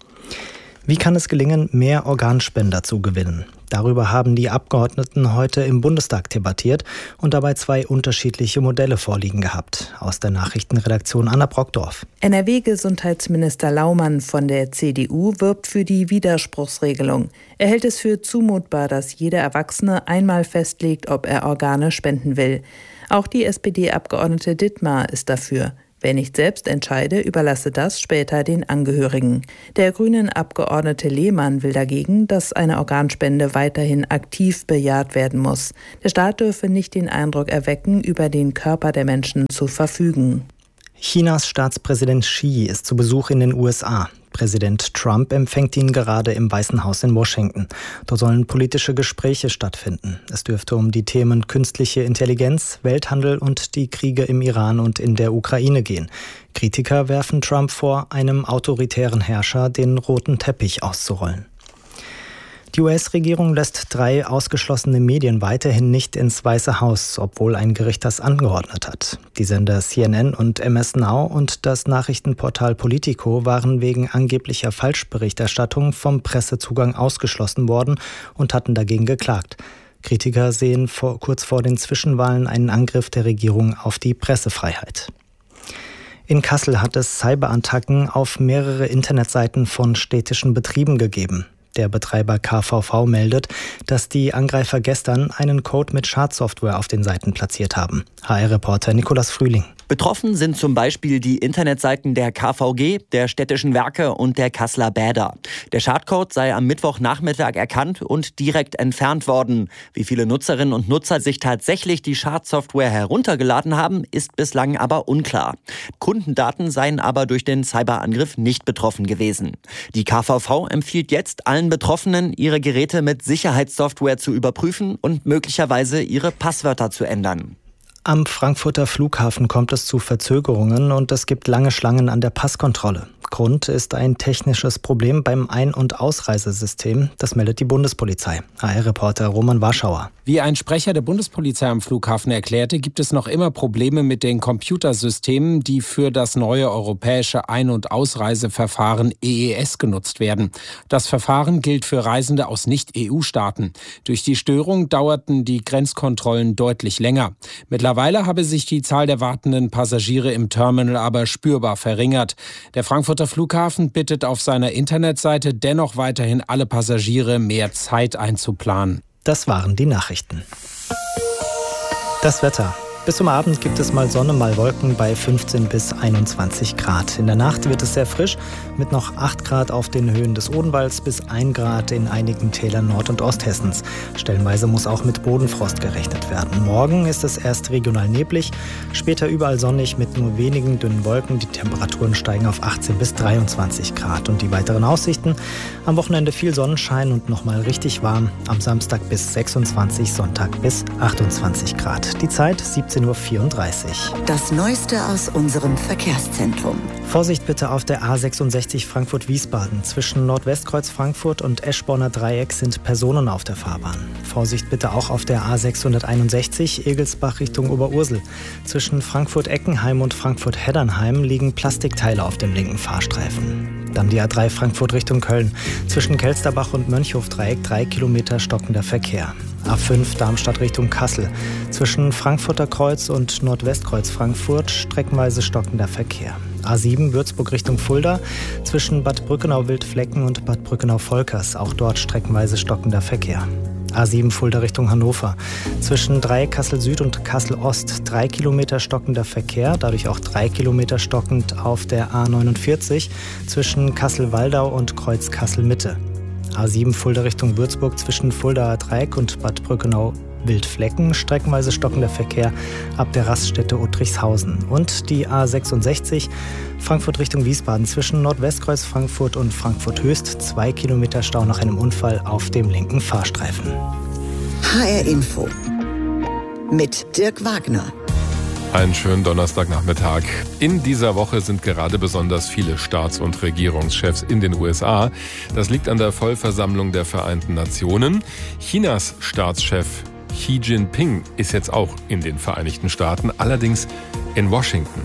Wie kann es gelingen, mehr Organspender zu gewinnen? Darüber haben die Abgeordneten heute im Bundestag debattiert und dabei 2 unterschiedliche Modelle vorliegen gehabt. Aus der Nachrichtenredaktion Anna Brockdorf. NRW-Gesundheitsminister Laumann von der CDU wirbt für die Widerspruchsregelung. Er hält es für zumutbar, dass jeder Erwachsene einmal festlegt, ob er Organe spenden will. Auch die SPD-Abgeordnete Dittmar ist dafür. Wer nicht selbst entscheide, überlasse das später den Angehörigen. Der grünen Abgeordnete Lehmann will dagegen, dass eine Organspende weiterhin aktiv bejaht werden muss. Der Staat dürfe nicht den Eindruck erwecken, über den Körper der Menschen zu verfügen. Chinas Staatspräsident Xi ist zu Besuch in den USA. Präsident Trump empfängt ihn gerade im Weißen Haus in Washington. Dort sollen politische Gespräche stattfinden. Es dürfte um die Themen künstliche Intelligenz, Welthandel und die Kriege im Iran und in der Ukraine gehen. Kritiker werfen Trump vor, einem autoritären Herrscher den roten Teppich auszurollen. Die US-Regierung lässt 3 ausgeschlossene Medien weiterhin nicht ins Weiße Haus, obwohl ein Gericht das angeordnet hat. Die Sender CNN und MS Now und das Nachrichtenportal Politico waren wegen angeblicher Falschberichterstattung vom Pressezugang ausgeschlossen worden und hatten dagegen geklagt. Kritiker sehen kurz vor den Zwischenwahlen einen Angriff der Regierung auf die Pressefreiheit. In Kassel hat es Cyberattacken auf mehrere Internetseiten von städtischen Betrieben gegeben. Der Betreiber KVV meldet, dass die Angreifer gestern einen Code mit Schadsoftware auf den Seiten platziert haben. HR-Reporter Nikolaus Frühling. Betroffen sind zum Beispiel die Internetseiten der KVG, der Städtischen Werke und der Kasseler Bäder. Der Schadcode sei am Mittwochnachmittag erkannt und direkt entfernt worden. Wie viele Nutzerinnen und Nutzer sich tatsächlich die Schadsoftware heruntergeladen haben, ist bislang aber unklar. Kundendaten seien aber durch den Cyberangriff nicht betroffen gewesen. Die KVV empfiehlt jetzt allen Betroffenen, ihre Geräte mit Sicherheitssoftware zu überprüfen und möglicherweise ihre Passwörter zu ändern. Am Frankfurter Flughafen kommt es zu Verzögerungen und es gibt lange Schlangen an der Passkontrolle. Grund ist ein technisches Problem beim Ein- und Ausreisesystem. Das meldet die Bundespolizei. HR-Reporter Roman Warschauer. Wie ein Sprecher der Bundespolizei am Flughafen erklärte, gibt es noch immer Probleme mit den Computersystemen, die für das neue europäische Ein- und Ausreiseverfahren EES genutzt werden. Das Verfahren gilt für Reisende aus Nicht-EU-Staaten. Durch die Störung dauerten die Grenzkontrollen deutlich länger. Mittlerweile habe sich die Zahl der wartenden Passagiere im Terminal aber spürbar verringert. Der Frankfurter Flughafen bittet auf seiner Internetseite dennoch weiterhin alle Passagiere, mehr Zeit einzuplanen. Das waren die Nachrichten. Das Wetter. Bis zum Abend gibt es mal Sonne, mal Wolken bei 15 bis 21 Grad. In der Nacht wird es sehr frisch mit noch 8 Grad auf den Höhen des Odenwalds bis 1 Grad in einigen Tälern Nord- und Osthessens. Stellenweise muss auch mit Bodenfrost gerechnet werden. Morgen ist es erst regional neblig, später überall sonnig mit nur wenigen dünnen Wolken. Die Temperaturen steigen auf 18 bis 23 Grad. Und die weiteren Aussichten: am Wochenende viel Sonnenschein und nochmal richtig warm. Am Samstag bis 26, Sonntag bis 28 Grad. Die Zeit 17:34 Uhr. Das Neueste aus unserem Verkehrszentrum. Vorsicht bitte auf der A66 Frankfurt-Wiesbaden. Zwischen Nordwestkreuz Frankfurt und Eschborner Dreieck sind Personen auf der Fahrbahn. Vorsicht bitte auch auf der A661 Egelsbach Richtung Oberursel. Zwischen Frankfurt-Eckenheim und Frankfurt-Heddernheim liegen Plastikteile auf dem linken Fahrstreifen. Dann die A3 Frankfurt Richtung Köln. Zwischen Kelsterbach und Mönchhof-Dreieck 3 Kilometer stockender Verkehr. A5 Darmstadt Richtung Kassel. Zwischen Frankfurter Kreuz und Nordwestkreuz Frankfurt streckenweise stockender Verkehr. A7 Würzburg Richtung Fulda. Zwischen Bad Brückenau-Wildflecken und Bad Brückenau-Volkers. Auch dort streckenweise stockender Verkehr. A7 Fulda Richtung Hannover. Zwischen Dreieck Kassel Süd und Kassel Ost 3 Kilometer stockender Verkehr, dadurch auch 3 Kilometer stockend auf der A49 zwischen Kassel-Waldau und Kreuz Kassel Mitte. A7 Fulda Richtung Würzburg zwischen Fuldaer Dreieck und Bad Brückenau-Wildflecken streckenweise stockender Verkehr ab der Raststätte Uttrichshausen. Und die A66 Frankfurt Richtung Wiesbaden zwischen Nordwestkreuz Frankfurt und Frankfurt Höchst 2 Kilometer Stau nach einem Unfall auf dem linken Fahrstreifen. HR Info mit Dirk Wagner. Einen schönen Donnerstagnachmittag. In dieser Woche sind gerade besonders viele Staats- und Regierungschefs in den USA. Das liegt an der Vollversammlung der Vereinten Nationen. Chinas Staatschef Xi Jinping ist jetzt auch in den Vereinigten Staaten, allerdings in Washington.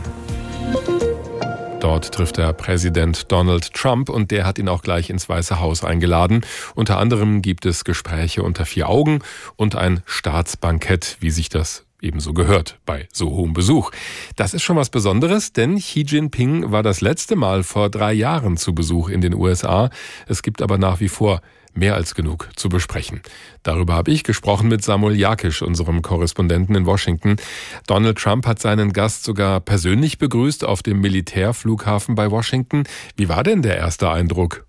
Dort trifft er Präsident Donald Trump und der hat ihn auch gleich ins Weiße Haus eingeladen. Unter anderem gibt es Gespräche unter 4 Augen und ein Staatsbankett, wie sich das ebenso gehört bei so hohem Besuch. Das ist schon was Besonderes, denn Xi Jinping war das letzte Mal vor 3 Jahren zu Besuch in den USA. Es gibt aber nach wie vor mehr als genug zu besprechen. Darüber habe ich gesprochen mit Samuel Jakisch, unserem Korrespondenten in Washington. Donald Trump hat seinen Gast sogar persönlich begrüßt auf dem Militärflughafen bei Washington. Wie war denn der erste Eindruck?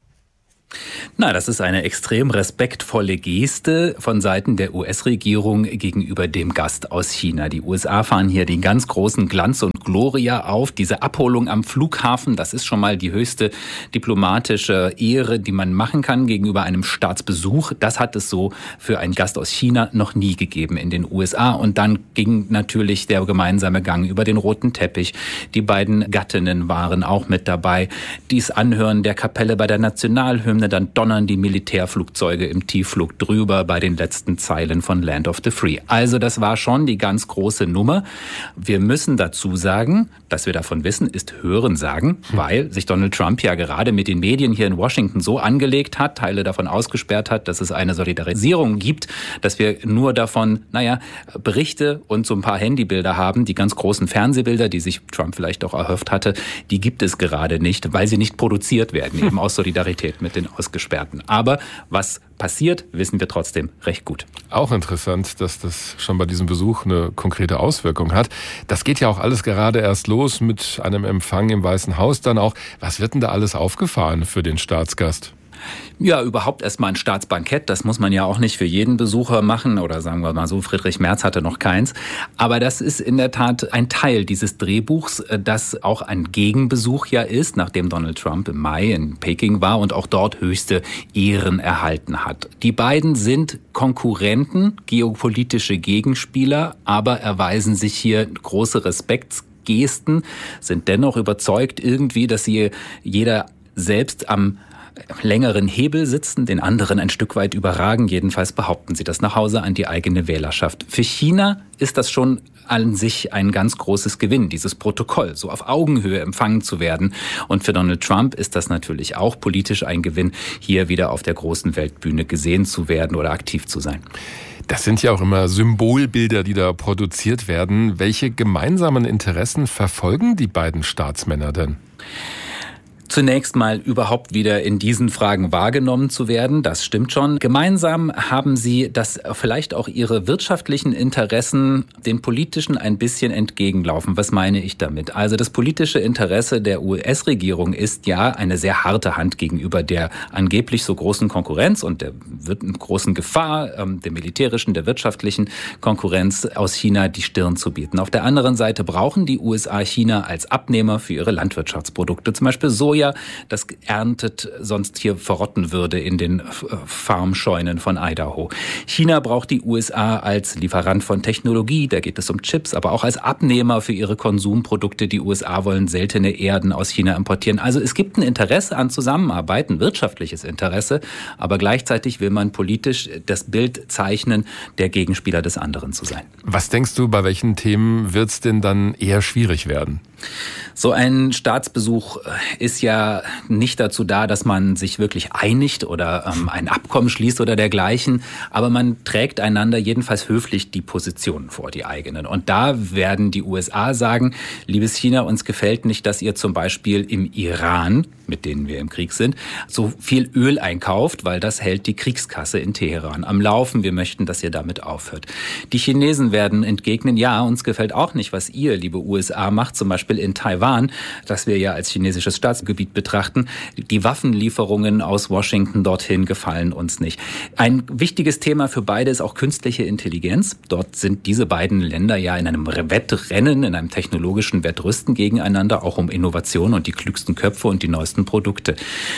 Na, das ist eine extrem respektvolle Geste von Seiten der US-Regierung gegenüber dem Gast aus China. Die USA fahren hier den ganz großen Glanz und Gloria auf. Diese Abholung am Flughafen, das ist schon mal die höchste diplomatische Ehre, die man machen kann gegenüber einem Staatsbesuch. Das hat es so für einen Gast aus China noch nie gegeben in den USA. Und dann ging natürlich der gemeinsame Gang über den roten Teppich. Die beiden Gattinnen waren auch mit dabei. Dies Anhören der Kapelle bei der Nationalhymne, dann donnern die Militärflugzeuge im Tiefflug drüber bei den letzten Zeilen von Land of the Free. Also das war schon die ganz große Nummer. Wir müssen dazu sagen, dass wir davon wissen, ist Hörensagen, weil sich Donald Trump ja gerade mit den Medien hier in Washington so angelegt hat, Teile davon ausgesperrt hat, dass es eine Solidarisierung gibt, dass wir nur davon, Berichte und so ein paar Handybilder haben. Die ganz großen Fernsehbilder, die sich Trump vielleicht auch erhofft hatte, die gibt es gerade nicht, weil sie nicht produziert werden, eben aus Solidarität mit den Ausgesperrten. Aber was passiert, wissen wir trotzdem recht gut. Auch interessant, dass das schon bei diesem Besuch eine konkrete Auswirkung hat. Das geht ja auch alles gerade erst los mit einem Empfang im Weißen Haus dann auch. Was wird denn da alles aufgefahren für den Staatsgast? Ja, überhaupt erstmal ein Staatsbankett. Das muss man ja auch nicht für jeden Besucher machen. Oder sagen wir mal so, Friedrich Merz hatte noch keins. Aber das ist in der Tat ein Teil dieses Drehbuchs, das auch ein Gegenbesuch ja ist, nachdem Donald Trump im Mai in Peking war und auch dort höchste Ehren erhalten hat. Die beiden sind Konkurrenten, geopolitische Gegenspieler, aber erweisen sich hier große Respektsgesten, sind dennoch überzeugt irgendwie, dass sie jeder selbst am längeren Hebel sitzen, den anderen ein Stück weit überragen. Jedenfalls behaupten sie das nach Hause an die eigene Wählerschaft. Für China ist das schon an sich ein ganz großes Gewinn, dieses Protokoll, so auf Augenhöhe empfangen zu werden. Und für Donald Trump ist das natürlich auch politisch ein Gewinn, hier wieder auf der großen Weltbühne gesehen zu werden oder aktiv zu sein. Das sind ja auch immer Symbolbilder, die da produziert werden. Welche gemeinsamen Interessen verfolgen die beiden Staatsmänner denn? Zunächst mal überhaupt wieder in diesen Fragen wahrgenommen zu werden, das stimmt schon. Gemeinsam haben sie, dass vielleicht auch ihre wirtschaftlichen Interessen den politischen ein bisschen entgegenlaufen. Was meine ich damit? Also das politische Interesse der US-Regierung ist ja eine sehr harte Hand gegenüber der angeblich so großen Konkurrenz und der großen Gefahr, der militärischen, der wirtschaftlichen Konkurrenz aus China die Stirn zu bieten. Auf der anderen Seite brauchen die USA China als Abnehmer für ihre Landwirtschaftsprodukte, zum Beispiel Soja, das erntet sonst hier verrotten würde in den Farmscheunen von Idaho. China braucht die USA als Lieferant von Technologie, da geht es um Chips, aber auch als Abnehmer für ihre Konsumprodukte. Die USA wollen seltene Erden aus China importieren. Also es gibt ein Interesse an Zusammenarbeit, ein wirtschaftliches Interesse, aber gleichzeitig will man politisch das Bild zeichnen, der Gegenspieler des anderen zu sein. Was denkst du, bei welchen Themen wird es denn dann eher schwierig werden? So ein Staatsbesuch ist ja nicht dazu da, dass man sich wirklich einigt oder ein Abkommen schließt oder dergleichen, aber man trägt einander jedenfalls höflich die Positionen vor, die eigenen. Und da werden die USA sagen, liebes China, uns gefällt nicht, dass ihr zum Beispiel im Iran, mit denen wir im Krieg sind, so viel Öl einkauft, weil das hält die Kriegskasse in Teheran am Laufen. Wir möchten, dass ihr damit aufhört. Die Chinesen werden entgegnen, ja, uns gefällt auch nicht, was ihr, liebe USA, macht, zum Beispiel in Taiwan, das wir ja als chinesisches Staatsgebiet betrachten. Die Waffenlieferungen aus Washington dorthin gefallen uns nicht. Ein wichtiges Thema für beide ist auch künstliche Intelligenz. Dort sind diese beiden Länder ja in einem Wettrennen, in einem technologischen Wettrüsten gegeneinander, auch um Innovation und die klügsten Köpfe und die neuesten Produkte.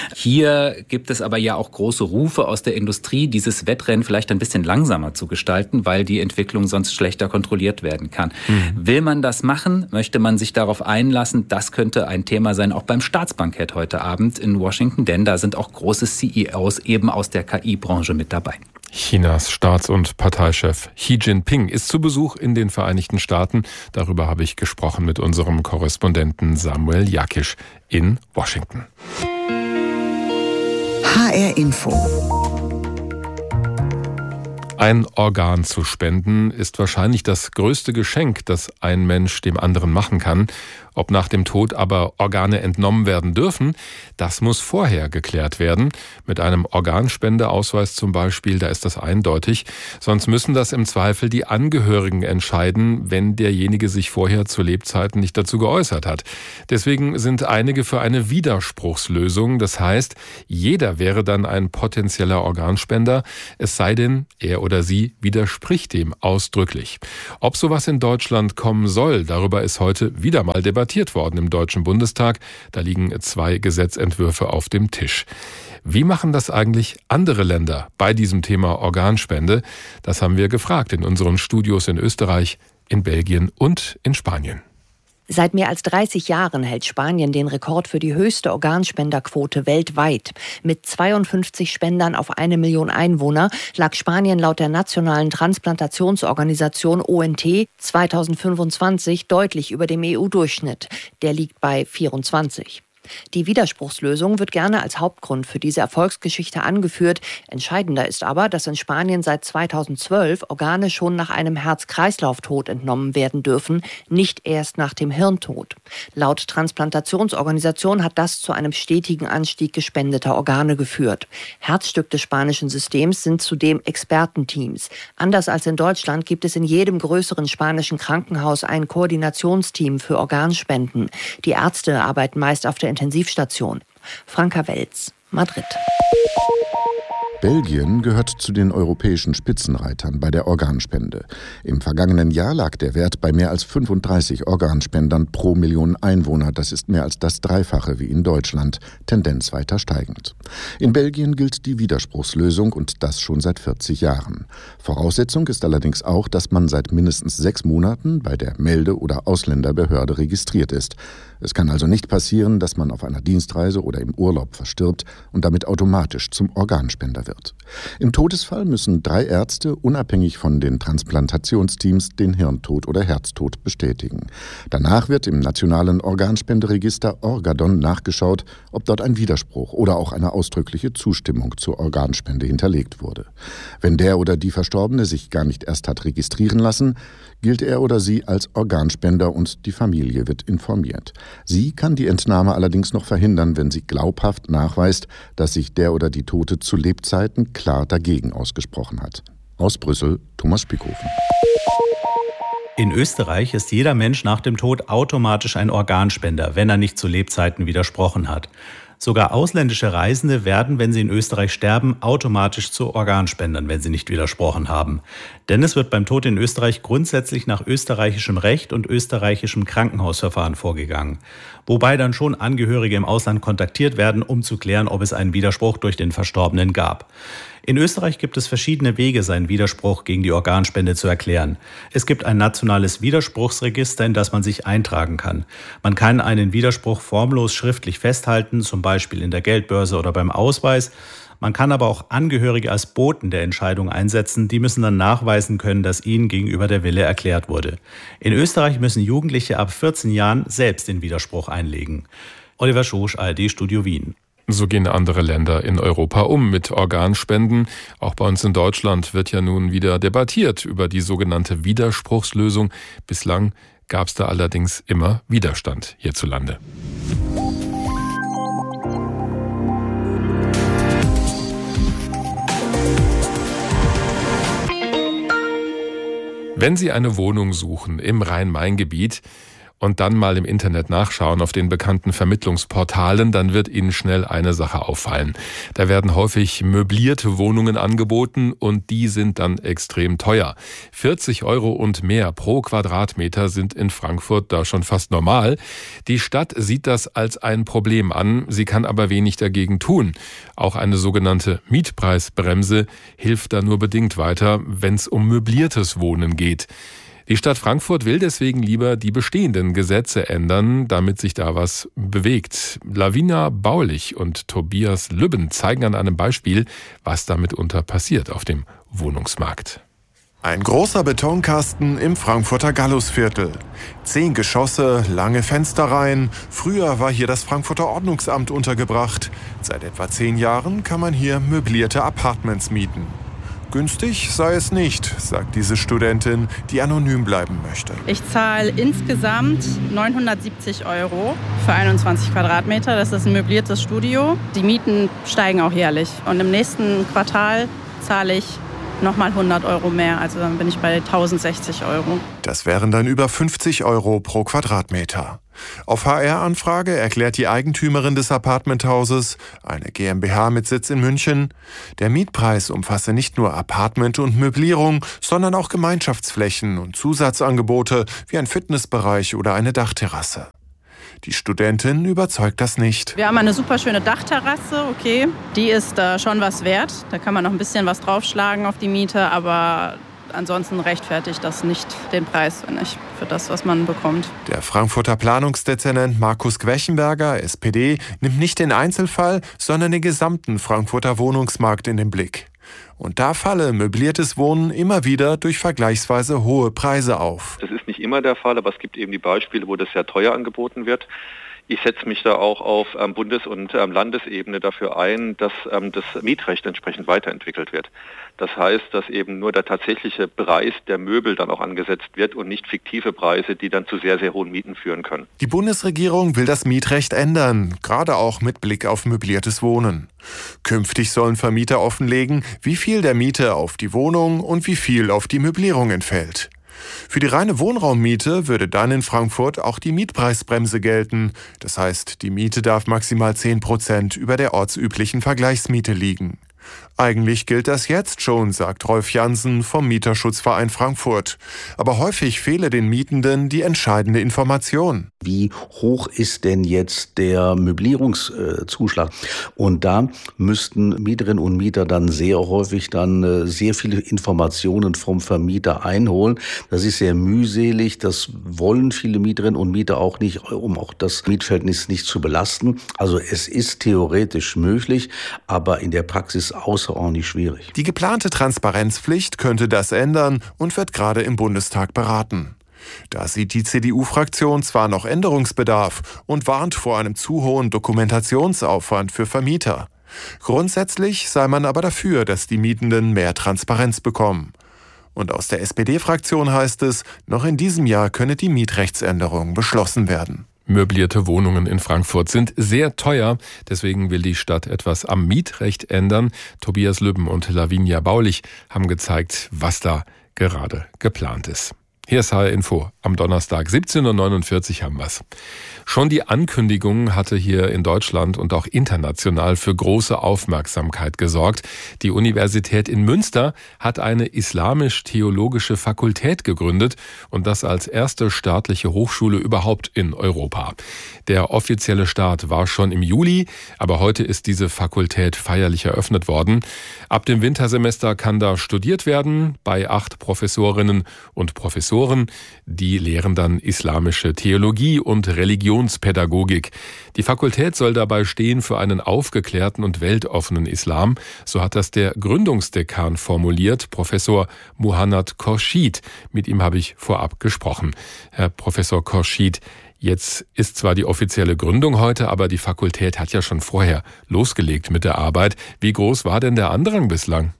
Hier gibt es aber ja auch große Rufe aus der Industrie, dieses Wettrennen vielleicht ein bisschen langsamer zu gestalten, weil die Entwicklung sonst schlechter kontrolliert werden kann. Will man das machen? Möchte man sich darauf einlassen? Das könnte ein Thema sein, auch beim Staatsbankett heute Abend in Washington, denn da sind auch große CEOs eben aus der KI-Branche mit dabei. Chinas Staats- und Parteichef Xi Jinping ist zu Besuch in den Vereinigten Staaten. Darüber habe ich gesprochen mit unserem Korrespondenten Samuel Jakisch in Washington. HR Info. Ein Organ zu spenden ist wahrscheinlich das größte Geschenk, das ein Mensch dem anderen machen kann. Ob nach dem Tod aber Organe entnommen werden dürfen, das muss vorher geklärt werden. Mit einem Organspendeausweis zum Beispiel, da ist das eindeutig. Sonst müssen das im Zweifel die Angehörigen entscheiden, wenn derjenige sich vorher zu Lebzeiten nicht dazu geäußert hat. Deswegen sind einige für eine Widerspruchslösung. Das heißt, jeder wäre dann ein potenzieller Organspender, es sei denn, er oder sie widerspricht dem ausdrücklich. Ob sowas in Deutschland kommen soll, darüber ist heute wieder mal debattiert worden im Deutschen Bundestag. Da liegen 2 Gesetzentwürfe auf dem Tisch. Wie machen das eigentlich andere Länder bei diesem Thema Organspende? Das haben wir gefragt in unseren Studios in Österreich, in Belgien und in Spanien. Seit mehr als 30 Jahren hält Spanien den Rekord für die höchste Organspenderquote weltweit. Mit 52 Spendern auf 1 Million Einwohner lag Spanien laut der nationalen Transplantationsorganisation ONT 2025 deutlich über dem EU-Durchschnitt. Der liegt bei 24. Die Widerspruchslösung wird gerne als Hauptgrund für diese Erfolgsgeschichte angeführt. Entscheidender ist aber, dass in Spanien seit 2012 Organe schon nach einem Herz-Kreislauf-Tod entnommen werden dürfen, nicht erst nach dem Hirntod. Laut Transplantationsorganisation hat das zu einem stetigen Anstieg gespendeter Organe geführt. Herzstück des spanischen Systems sind zudem Expertenteams. Anders als in Deutschland gibt es in jedem größeren spanischen Krankenhaus ein Koordinationsteam für Organspenden. Die Ärzte arbeiten meist auf der Intensivstation. Franka Welz, Madrid. Belgien gehört zu den europäischen Spitzenreitern bei der Organspende. Im vergangenen Jahr lag der Wert bei mehr als 35 Organspendern pro Million Einwohner. Das ist mehr als das Dreifache wie in Deutschland, Tendenz weiter steigend. In Belgien gilt die Widerspruchslösung und das schon seit 40 Jahren. Voraussetzung ist allerdings auch, dass man seit mindestens 6 Monaten bei der Melde- oder Ausländerbehörde registriert ist. Es kann also nicht passieren, dass man auf einer Dienstreise oder im Urlaub verstirbt und damit automatisch zum Organspender wird. Im Todesfall müssen 3 Ärzte unabhängig von den Transplantationsteams den Hirntod oder Herztod bestätigen. Danach wird im nationalen Organspenderegister Orgadon nachgeschaut, ob dort ein Widerspruch oder auch eine ausdrückliche Zustimmung zur Organspende hinterlegt wurde. Wenn der oder die Verstorbene sich gar nicht erst hat registrieren lassen, gilt er oder sie als Organspender und die Familie wird informiert. Sie kann die Entnahme allerdings noch verhindern, wenn sie glaubhaft nachweist, dass sich der oder die Tote zu Lebzeiten klar dagegen ausgesprochen hat. Aus Brüssel, Thomas Spickhofen. In Österreich ist jeder Mensch nach dem Tod automatisch ein Organspender, wenn er nicht zu Lebzeiten widersprochen hat. Sogar ausländische Reisende werden, wenn sie in Österreich sterben, automatisch zu Organspendern, wenn sie nicht widersprochen haben. Denn es wird beim Tod in Österreich grundsätzlich nach österreichischem Recht und österreichischem Krankenhausverfahren vorgegangen. Wobei dann schon Angehörige im Ausland kontaktiert werden, um zu klären, ob es einen Widerspruch durch den Verstorbenen gab. In Österreich gibt es verschiedene Wege, seinen Widerspruch gegen die Organspende zu erklären. Es gibt ein nationales Widerspruchsregister, in das man sich eintragen kann. Man kann einen Widerspruch formlos schriftlich festhalten, zum Beispiel in der Geldbörse oder beim Ausweis. Man kann aber auch Angehörige als Boten der Entscheidung einsetzen. Die müssen dann nachweisen können, dass ihnen gegenüber der Wille erklärt wurde. In Österreich müssen Jugendliche ab 14 Jahren selbst den Widerspruch einlegen. Oliver Schosch, ARD Studio Wien. So gehen andere Länder in Europa mit Organspenden. Auch bei uns in Deutschland wird ja nun wieder debattiert über die sogenannte Widerspruchslösung. Bislang gab es da allerdings immer Widerstand hierzulande. Wenn Sie eine Wohnung suchen im Rhein-Main-Gebiet und dann mal im Internet nachschauen auf den bekannten Vermittlungsportalen, dann wird Ihnen schnell eine Sache auffallen. Da werden häufig möblierte Wohnungen angeboten und die sind dann extrem teuer. 40 € und mehr pro Quadratmeter sind in Frankfurt da schon fast normal. Die Stadt sieht das als ein Problem an, sie kann aber wenig dagegen tun. Auch eine sogenannte Mietpreisbremse hilft da nur bedingt weiter, wenn es um möbliertes Wohnen geht. Die Stadt Frankfurt will deswegen lieber die bestehenden Gesetze ändern, damit sich da was bewegt. Lavinia Baulich und Tobias Lübben zeigen an einem Beispiel, was da mitunter passiert auf dem Wohnungsmarkt. Ein großer Betonkasten im Frankfurter Gallusviertel. 10 Geschosse, lange Fensterreihen. Früher war hier das Frankfurter Ordnungsamt untergebracht. Seit etwa 10 Jahren kann man hier möblierte Appartements mieten. Günstig sei es nicht, sagt diese Studentin, die anonym bleiben möchte. Ich zahle insgesamt 970 € für 21 Quadratmeter. Das ist ein möbliertes Studio. Die Mieten steigen auch jährlich. Und im nächsten Quartal zahle ich nochmal 100 € mehr. Also dann bin ich bei 1060 €. Das wären dann über 50 € pro Quadratmeter. Auf HR-Anfrage erklärt die Eigentümerin des Appartementhauses, eine GmbH mit Sitz in München, der Mietpreis umfasse nicht nur Appartement und Möblierung, sondern auch Gemeinschaftsflächen und Zusatzangebote wie ein Fitnessbereich oder eine Dachterrasse. Die Studentin überzeugt das nicht. Wir haben eine super schöne Dachterrasse, okay. Die ist schon was wert. Da kann man noch ein bisschen was draufschlagen auf die Miete, aber ansonsten rechtfertigt das nicht den Preis, finde ich, für das, was man bekommt. Der Frankfurter Planungsdezernent Markus Gwechenberger, SPD, nimmt nicht den Einzelfall, sondern den gesamten Frankfurter Wohnungsmarkt in den Blick. Und da falle möbliertes Wohnen immer wieder durch vergleichsweise hohe Preise auf. Das ist nicht immer der Fall, aber es gibt eben die Beispiele, wo das sehr teuer angeboten wird. Ich setze mich da auch auf Bundes- und Landesebene dafür ein, dass das Mietrecht entsprechend weiterentwickelt wird. Das heißt, dass eben nur der tatsächliche Preis der Möbel dann auch angesetzt wird und nicht fiktive Preise, die dann zu sehr, sehr hohen Mieten führen können. Die Bundesregierung will das Mietrecht ändern, gerade auch mit Blick auf möbliertes Wohnen. Künftig sollen Vermieter offenlegen, wie viel der Miete auf die Wohnung und wie viel auf die Möblierung entfällt. Für die reine Wohnraummiete würde dann in Frankfurt auch die Mietpreisbremse gelten. Das heißt, die Miete darf maximal 10% über der ortsüblichen Vergleichsmiete liegen. Eigentlich gilt das jetzt schon, sagt Rolf Jansen vom Mieterschutzverein Frankfurt. Aber häufig fehle den Mietenden die entscheidende Information. Wie hoch ist denn jetzt der Möblierungszuschlag? Und da müssten Mieterinnen und Mieter dann sehr häufig sehr viele Informationen vom Vermieter einholen. Das ist sehr mühselig. Das wollen viele Mieterinnen und Mieter auch nicht, um auch das Mietverhältnis nicht zu belasten. Also es ist theoretisch möglich, aber in der Praxis außerordentlich schwierig. Die geplante Transparenzpflicht könnte das ändern und wird gerade im Bundestag beraten. Da sieht die CDU-Fraktion zwar noch Änderungsbedarf und warnt vor einem zu hohen Dokumentationsaufwand für Vermieter. Grundsätzlich sei man aber dafür, dass die Mietenden mehr Transparenz bekommen. Und aus der SPD-Fraktion heißt es, noch in diesem Jahr könne die Mietrechtsänderung beschlossen werden. Möblierte Wohnungen in Frankfurt sind sehr teuer. Deswegen will die Stadt etwas am Mietrecht ändern. Tobias Lübben und Lavinia Baulich haben gezeigt, was da gerade geplant ist. Hier ist HR Info. Am Donnerstag 17:49 Uhr haben wir's. Schon die Ankündigung hatte hier in Deutschland und auch international für große Aufmerksamkeit gesorgt. Die Universität in Münster hat eine islamisch-theologische Fakultät gegründet und das als erste staatliche Hochschule überhaupt in Europa. Der offizielle Start war schon im Juli, aber heute ist diese Fakultät feierlich eröffnet worden. Ab dem Wintersemester kann da studiert werden bei 8 Professorinnen und Professoren. Die lehren dann islamische Theologie und Religionspädagogik. Die Fakultät soll dabei stehen für einen aufgeklärten und weltoffenen Islam. So hat das der Gründungsdekan formuliert, Professor Muhannad Khorshid. Mit ihm habe ich vorab gesprochen. Herr Professor Khorshid, jetzt ist zwar die offizielle Gründung heute, aber die Fakultät hat ja schon vorher losgelegt mit der Arbeit. Wie groß war denn der Andrang bislang?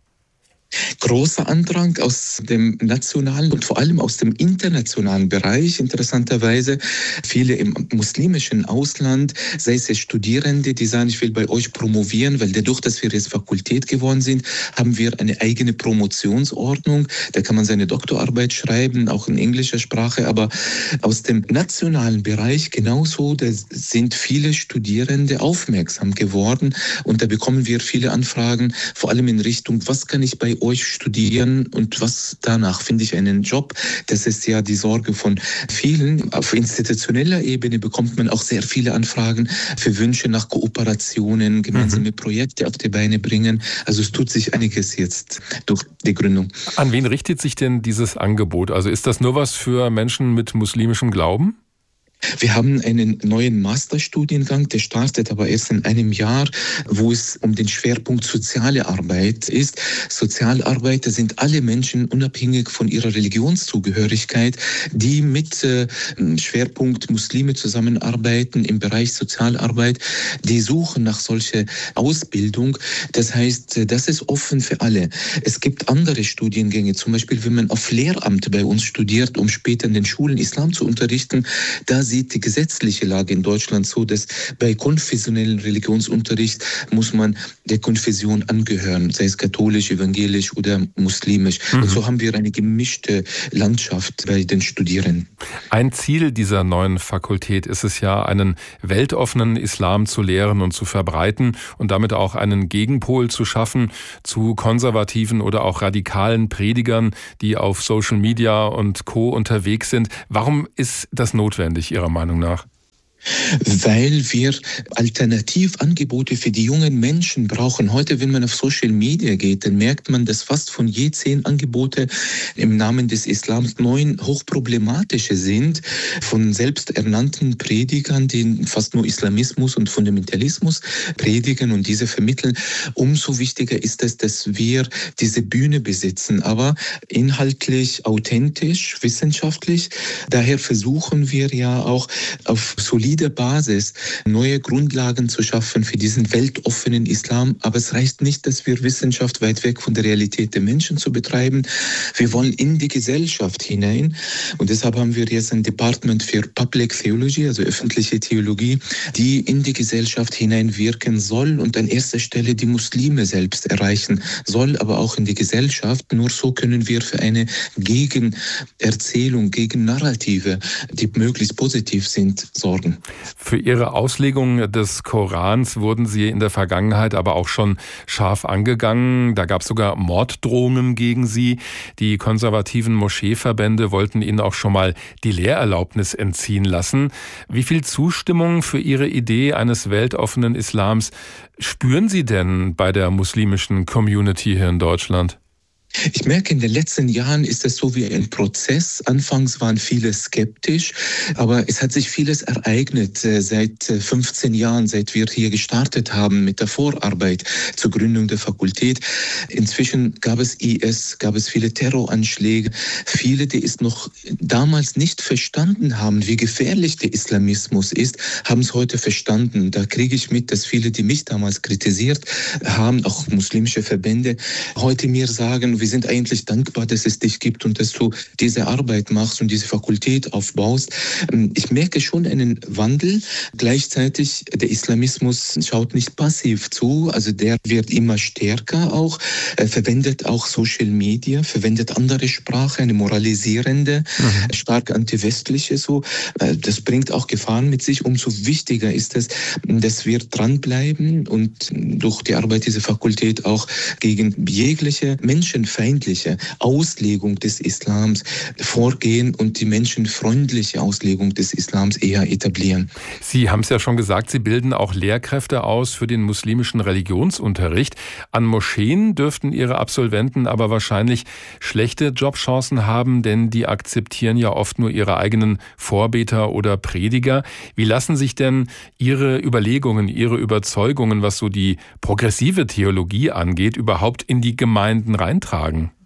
Großer Andrang aus dem nationalen und vor allem aus dem internationalen Bereich. Interessanterweise viele im muslimischen Ausland, sei es Studierende, die sagen, ich will bei euch promovieren, weil dadurch, dass wir jetzt Fakultät geworden sind, haben wir eine eigene Promotionsordnung. Da kann man seine Doktorarbeit schreiben, auch in englischer Sprache. Aber aus dem nationalen Bereich genauso, da sind viele Studierende aufmerksam geworden. Und da bekommen wir viele Anfragen, vor allem in Richtung, was kann ich bei euch studieren und was danach finde ich einen Job. Das ist ja die Sorge von vielen. Auf institutioneller Ebene bekommt man auch sehr viele Anfragen für Wünsche nach Kooperationen, gemeinsame Projekte auf die Beine bringen. Also es tut sich einiges jetzt durch die Gründung. An wen richtet sich denn dieses Angebot? Also ist das nur was für Menschen mit muslimischem Glauben? Wir haben einen neuen Masterstudiengang, der startet aber erst in einem Jahr, wo es um den Schwerpunkt soziale Arbeit ist. Sozialarbeiter sind alle Menschen, unabhängig von ihrer Religionszugehörigkeit, die mit Schwerpunkt Muslime zusammenarbeiten im Bereich Sozialarbeit. Die suchen nach solcher Ausbildung. Das heißt, das ist offen für alle. Es gibt andere Studiengänge, zum Beispiel, wenn man auf Lehramt bei uns studiert, um später in den Schulen Islam zu unterrichten, da sieht die gesetzliche Lage in Deutschland so, dass bei konfessionellen Religionsunterricht muss man der Konfession angehören, sei es katholisch, evangelisch oder muslimisch. Und so haben wir eine gemischte Landschaft bei den Studierenden. Ein Ziel dieser neuen Fakultät ist es ja, einen weltoffenen Islam zu lehren und zu verbreiten und damit auch einen Gegenpol zu schaffen zu konservativen oder auch radikalen Predigern, die auf Social Media und Co. unterwegs sind. Warum ist das notwendig, Ihrer Meinung nach? Weil wir Alternativangebote für die jungen Menschen brauchen. Heute, wenn man auf Social Media geht, dann merkt man, dass fast von je 10 Angebote im Namen des Islams 9 hochproblematische sind, von selbsternannten Predigern, die fast nur Islamismus und Fundamentalismus predigen und diese vermitteln. Umso wichtiger ist es, dass wir diese Bühne besitzen, aber inhaltlich, authentisch, wissenschaftlich. Daher versuchen wir ja auch auf solide Basis neue Grundlagen zu schaffen für diesen weltoffenen Islam. Aber es reicht nicht, dass wir Wissenschaft weit weg von der Realität der Menschen zu betreiben. Wir wollen in die Gesellschaft hinein. Und deshalb haben wir jetzt ein Department für Public Theology, also öffentliche Theologie, die in die Gesellschaft hineinwirken soll und an erster Stelle die Muslime selbst erreichen soll, aber auch in die Gesellschaft. Nur so können wir für eine Gegenerzählung, Gegennarrative, die möglichst positiv sind, sorgen. Für Ihre Auslegung des Korans wurden Sie in der Vergangenheit aber auch schon scharf angegangen. Da gab es sogar Morddrohungen gegen Sie. Die konservativen Moscheeverbände wollten Ihnen auch schon mal die Lehrerlaubnis entziehen lassen. Wie viel Zustimmung für Ihre Idee eines weltoffenen Islams spüren Sie denn bei der muslimischen Community hier in Deutschland? Ich merke, in den letzten Jahren ist es so wie ein Prozess. Anfangs waren viele skeptisch, aber es hat sich vieles ereignet seit 15 Jahren, seit wir hier gestartet haben mit der Vorarbeit zur Gründung der Fakultät. Inzwischen gab es IS, gab es viele Terroranschläge. Viele, die es noch damals nicht verstanden haben, wie gefährlich der Islamismus ist, haben es heute verstanden. Da kriege ich mit, dass viele, die mich damals kritisiert haben, auch muslimische Verbände, heute mir sagen, wir sind eigentlich dankbar, dass es dich gibt und dass du diese Arbeit machst und diese Fakultät aufbaust. Ich merke schon einen Wandel. Gleichzeitig, der Islamismus schaut nicht passiv zu. Also der wird immer stärker auch, verwendet auch Social Media, verwendet andere Sprache, eine moralisierende, stark antiwestliche so. Das bringt auch Gefahren mit sich. Umso wichtiger ist es, dass wir dranbleiben und durch die Arbeit dieser Fakultät auch gegen jegliche menschenfeindliche Auslegung des Islams vorgehen und die menschenfreundliche Auslegung des Islams eher etablieren. Sie haben es ja schon gesagt, Sie bilden auch Lehrkräfte aus für den muslimischen Religionsunterricht. An Moscheen dürften Ihre Absolventen aber wahrscheinlich schlechte Jobchancen haben, denn die akzeptieren ja oft nur ihre eigenen Vorbeter oder Prediger. Wie lassen sich denn Ihre Überlegungen, Ihre Überzeugungen, was so die progressive Theologie angeht, überhaupt in die Gemeinden reintragen?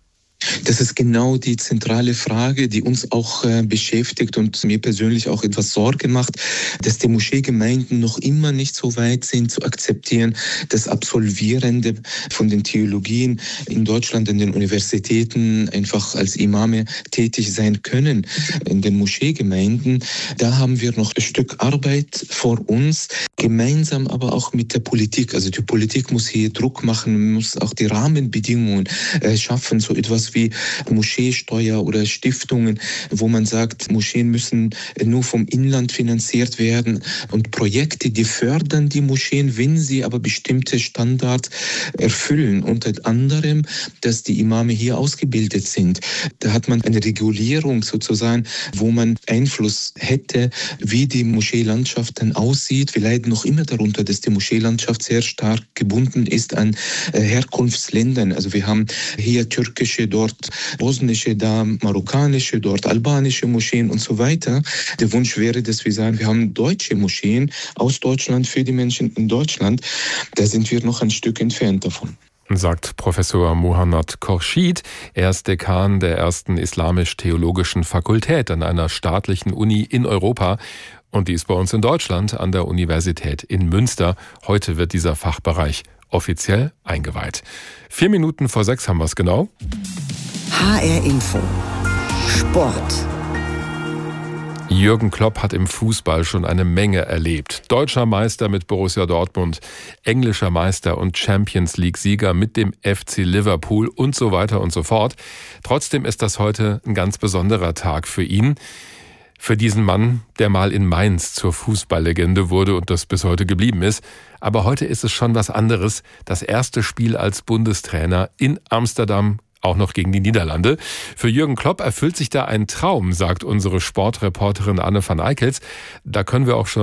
Das ist genau die zentrale Frage, die uns auch beschäftigt und mir persönlich auch etwas Sorge macht, dass die Moscheegemeinden noch immer nicht so weit sind zu akzeptieren, dass Absolvierende von den Theologien in Deutschland in den Universitäten einfach als Imame tätig sein können in den Moscheegemeinden. Da haben wir noch ein Stück Arbeit vor uns, gemeinsam aber auch mit der Politik. Also die Politik muss hier Druck machen, muss auch die Rahmenbedingungen schaffen, so etwas wie Moscheesteuer oder Stiftungen, wo man sagt, Moscheen müssen nur vom Inland finanziert werden und Projekte, die fördern die Moscheen, wenn sie aber bestimmte Standards erfüllen. Unter anderem, dass die Imame hier ausgebildet sind. Da hat man eine Regulierung sozusagen, wo man Einfluss hätte, wie die Moscheelandschaft dann aussieht. Wir leiden noch immer darunter, dass die Moscheelandschaft sehr stark gebunden ist an Herkunftsländern. Also wir haben hier türkische, dort bosnische, da marokkanische, dort albanische Moscheen und so weiter. Der Wunsch wäre, dass wir sagen, wir haben deutsche Moscheen aus Deutschland für die Menschen in Deutschland. Da sind wir noch ein Stück entfernt davon. Sagt Professor Muhannad Khorshid. Er ist Dekan der ersten islamisch-theologischen Fakultät an einer staatlichen Uni in Europa. Und die ist bei uns in Deutschland an der Universität in Münster. Heute wird dieser Fachbereich offiziell eingeweiht. 5:04 haben wir es genau. HR Info. Sport. Jürgen Klopp hat im Fußball schon eine Menge erlebt. Deutscher Meister mit Borussia Dortmund, englischer Meister und Champions-League-Sieger mit dem FC Liverpool und so weiter und so fort. Trotzdem ist das heute ein ganz besonderer Tag für ihn. Für diesen Mann, der mal in Mainz zur Fußballlegende wurde und das bis heute geblieben ist. Aber heute ist es schon was anderes. Das erste Spiel als Bundestrainer in Amsterdam, auch noch gegen die Niederlande. Für Jürgen Klopp erfüllt sich da ein Traum, sagt unsere Sportreporterin Anne van Eickels. Da können wir auch schon